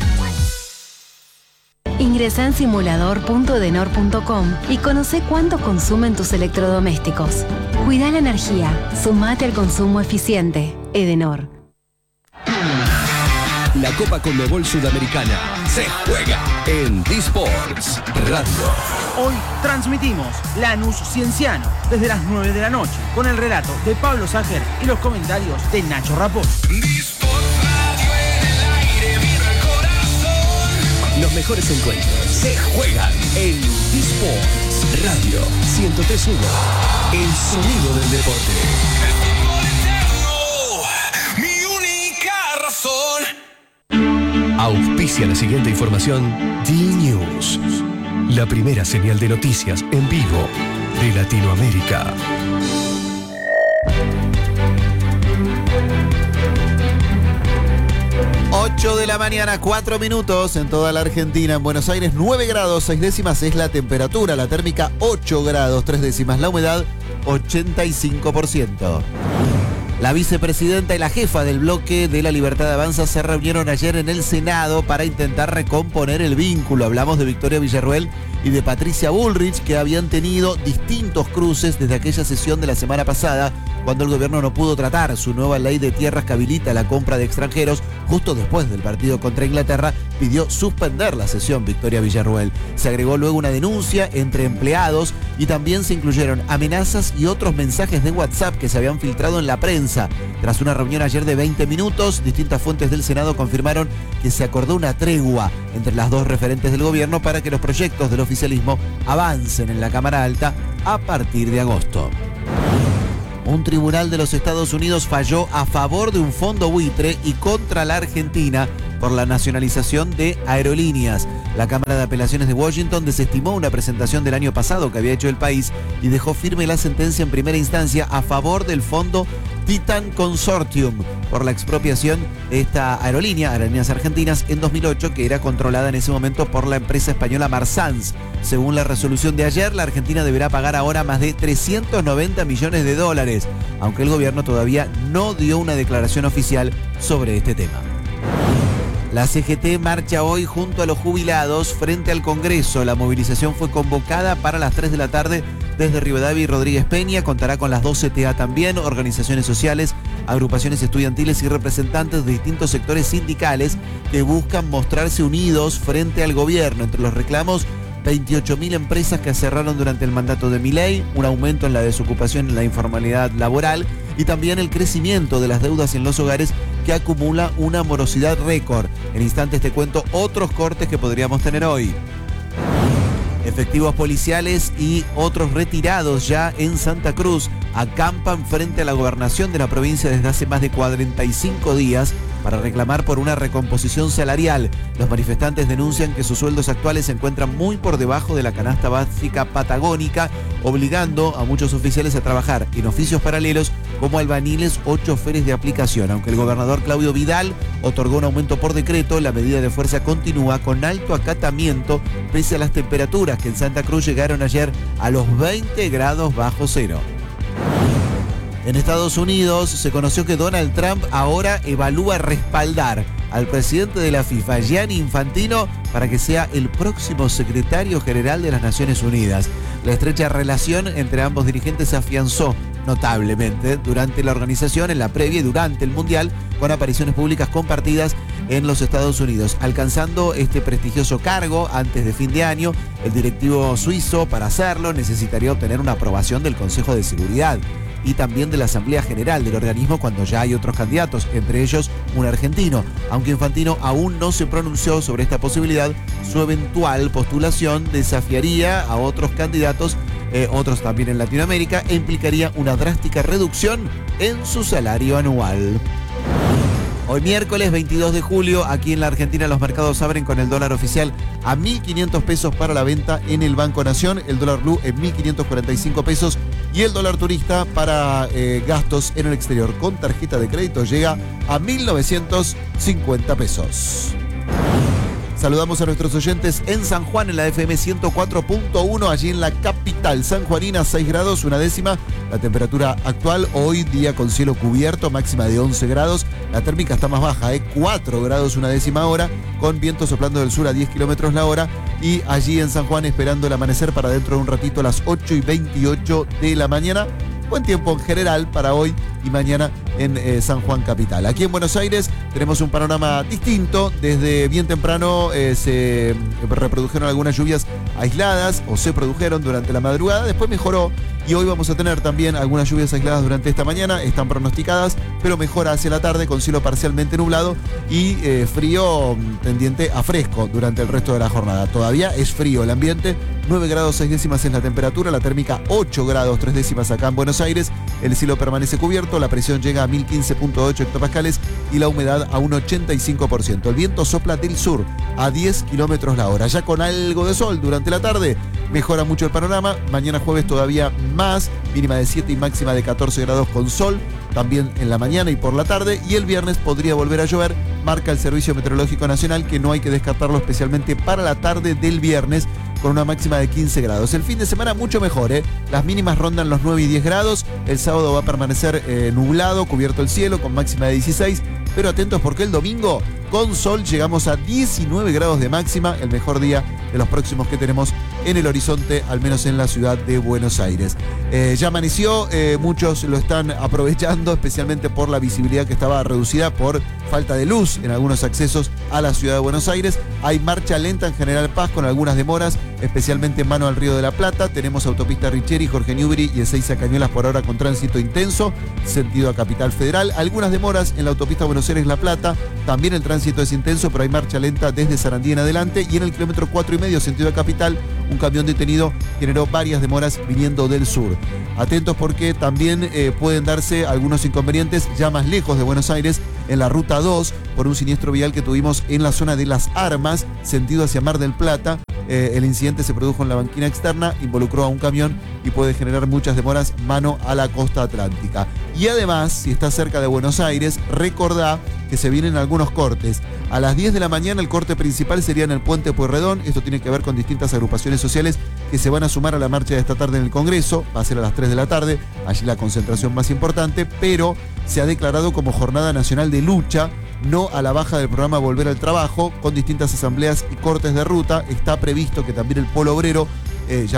Speaker 13: Ingresa en simulador.edenor.com y conoce cuánto consumen tus electrodomésticos. Cuida la energía. Sumate al consumo eficiente. Edenor.
Speaker 12: La Copa Conmebol Sudamericana se juega en D-Sports Radio.
Speaker 21: Hoy transmitimos Lanús Cienciano desde las 9 de la noche con el relato de Pablo Sager y los comentarios de Nacho Rapón.
Speaker 12: Los mejores encuentros se juegan en D-Sports Radio 103.1. El sonido del deporte. Mi única razón. Auspicia la siguiente información D-News, la primera señal de noticias en vivo de Latinoamérica.
Speaker 8: Ocho de la mañana, 4 minutos en toda la Argentina. En Buenos Aires, 9 grados, 6 décimas es la temperatura. La térmica, 8 grados, 3 décimas. La humedad, 85%. La vicepresidenta y la jefa del bloque de La Libertad Avanza se reunieron ayer en el Senado para intentar recomponer el vínculo. Hablamos de Victoria Villarruel y de Patricia Bullrich, que habían tenido distintos cruces desde aquella sesión de la semana pasada, cuando el gobierno no pudo tratar su nueva ley de tierras que habilita la compra de extranjeros. Justo después del partido contra Inglaterra, pidió suspender la sesión Victoria Villarruel. Se agregó luego una denuncia entre empleados y también se incluyeron amenazas y otros mensajes de WhatsApp que se habían filtrado en la prensa. Tras una reunión ayer de 20 minutos, distintas fuentes del Senado confirmaron que se acordó una tregua entre las dos referentes del gobierno para que los proyectos del oficialismo avancen en la Cámara Alta a partir de agosto. Un tribunal de los Estados Unidos falló a favor de un fondo buitre y contra la Argentina por la nacionalización de aerolíneas. La Cámara de Apelaciones de Washington desestimó una presentación del año pasado que había hecho el país y dejó firme la sentencia en primera instancia a favor del fondo Titan Consortium por la expropiación de esta aerolínea, Aerolíneas Argentinas, en 2008, que era controlada en ese momento por la empresa española Marsans. Según la resolución de ayer, la Argentina deberá pagar ahora más de 390 millones de dólares, aunque el gobierno todavía no dio una declaración oficial sobre este tema. La CGT marcha hoy junto a los jubilados frente al Congreso. La movilización fue convocada para las 3 de la tarde desde Rivadavia y Rodríguez Peña. Contará con las 2 CTA también, organizaciones sociales, agrupaciones estudiantiles y representantes de distintos sectores sindicales que buscan mostrarse unidos frente al gobierno. Entre los reclamos, 28.000 empresas que cerraron durante el mandato de Milei, un aumento en la desocupación y la informalidad laboral y también el crecimiento de las deudas en los hogares que acumula una morosidad récord. En instantes te cuento otros cortes que podríamos tener hoy. Efectivos policiales y otros retirados ya en Santa Cruz acampan frente a la gobernación de la provincia desde hace más de 45 días para reclamar por una recomposición salarial. Los manifestantes denuncian que sus sueldos actuales se encuentran muy por debajo de la canasta básica patagónica, obligando a muchos oficiales a trabajar en oficios paralelos como albañiles o choferes de aplicación. Aunque el gobernador Claudio Vidal otorgó un aumento por decreto, la medida de fuerza continúa con alto acatamiento pese a las temperaturas que en Santa Cruz llegaron ayer a los 20 grados bajo cero. En Estados Unidos se conoció que Donald Trump ahora evalúa respaldar al presidente de la FIFA, Gianni Infantino, para que sea el próximo secretario general de las Naciones Unidas. La estrecha relación entre ambos dirigentes se afianzó notablemente durante la organización, en la previa y durante el Mundial, con apariciones públicas compartidas en los Estados Unidos. Alcanzando este prestigioso cargo antes de fin de año, el directivo suizo, para hacerlo, necesitaría obtener una aprobación del Consejo de Seguridad y también de la Asamblea General del organismo cuando ya hay otros candidatos, entre ellos un argentino. Aunque Infantino aún no se pronunció sobre esta posibilidad, su eventual postulación desafiaría a otros candidatos, otros también en Latinoamérica, e implicaría una drástica reducción en su salario anual. Hoy miércoles 22 de julio, aquí en la Argentina los mercados abren con el dólar oficial a 1.500 pesos para la venta en el Banco Nación, el dólar blue en 1.545 pesos y el dólar turista para gastos en el exterior con tarjeta de crédito llega a 1.950 pesos. Saludamos a nuestros oyentes en San Juan, en la FM 104.1, allí en la capital sanjuanina, 6 grados, una décima. La temperatura actual, hoy día con cielo cubierto, máxima de 11 grados. La térmica está más baja, 4 grados, una décima hora, con viento soplando del sur a 10 kilómetros la hora. Y allí en San Juan esperando el amanecer para dentro de un ratito a las 8:28 de la mañana. Buen tiempo en general para hoy y mañana en San Juan capital. Aquí en Buenos Aires tenemos un panorama distinto. Desde bien temprano se reprodujeron algunas lluvias aisladas o se produjeron durante la madrugada. Después mejoró y hoy vamos a tener también algunas lluvias aisladas durante esta mañana. Están pronosticadas, pero mejora hacia la tarde con cielo parcialmente nublado y frío tendiente a fresco durante el resto de la jornada. Todavía es frío el ambiente. 9 grados 6 décimas es la temperatura, la térmica 8 grados 3 décimas acá en Buenos Aires. El cielo permanece cubierto, la presión llega a 1015.8 hectopascales y la humedad a un 85%. El viento sopla del sur a 10 kilómetros la hora. Ya con algo de sol durante la tarde mejora mucho el panorama. Mañana jueves todavía más, mínima de 7 y máxima de 14 grados con sol, también en la mañana y por la tarde. Y el viernes podría volver a llover, marca el Servicio Meteorológico Nacional, que no hay que descartarlo especialmente para la tarde del viernes,
Speaker 5: con una máxima de 15 grados. El fin de semana mucho mejor, las mínimas rondan los 9 y 10 grados. El sábado va a permanecer nublado, cubierto el cielo, con máxima de 16. Pero atentos porque el domingo, con sol, llegamos a 19 grados de máxima, el mejor día de los próximos que tenemos en el horizonte, al menos en la ciudad de Buenos Aires. Ya amaneció, muchos lo están aprovechando, especialmente por la visibilidad que estaba reducida por falta de luz en algunos accesos a la ciudad de Buenos Aires. Hay marcha lenta en General Paz con algunas demoras, especialmente en mano al Río de la Plata. Tenemos autopista Richeri, Jorge Newbery y Ezeiza Cañuelas por ahora con tránsito intenso, sentido a Capital Federal. Algunas demoras en la autopista Buenos Aires-La Plata, también el tránsito es intenso, pero hay marcha lenta desde Sarandí en adelante. Y en el kilómetro 4,5, sentido a Capital, un camión detenido generó varias demoras viniendo del sur. Atentos porque también pueden darse algunos inconvenientes ya más lejos de Buenos Aires, en la ruta 2, por un siniestro vial que tuvimos en la zona de Las Armas, sentido hacia Mar del Plata. El incidente se produjo en la banquina externa, involucró a un camión y puede generar muchas demoras mano a la costa atlántica. Y además, si estás cerca de Buenos Aires, recordá que se vienen algunos cortes. A las 10 de la mañana el corte principal sería en el Puente Pueyrredón. Esto tiene que ver con distintas agrupaciones sociales que se van a sumar a la marcha de esta tarde en el Congreso. Va a ser a las 3 de la tarde, allí la concentración más importante, pero se ha declarado como Jornada Nacional de Lucha, no a la baja del programa Volver al Trabajo, con distintas asambleas y cortes de ruta. Está previsto que también el Polo Obrero ya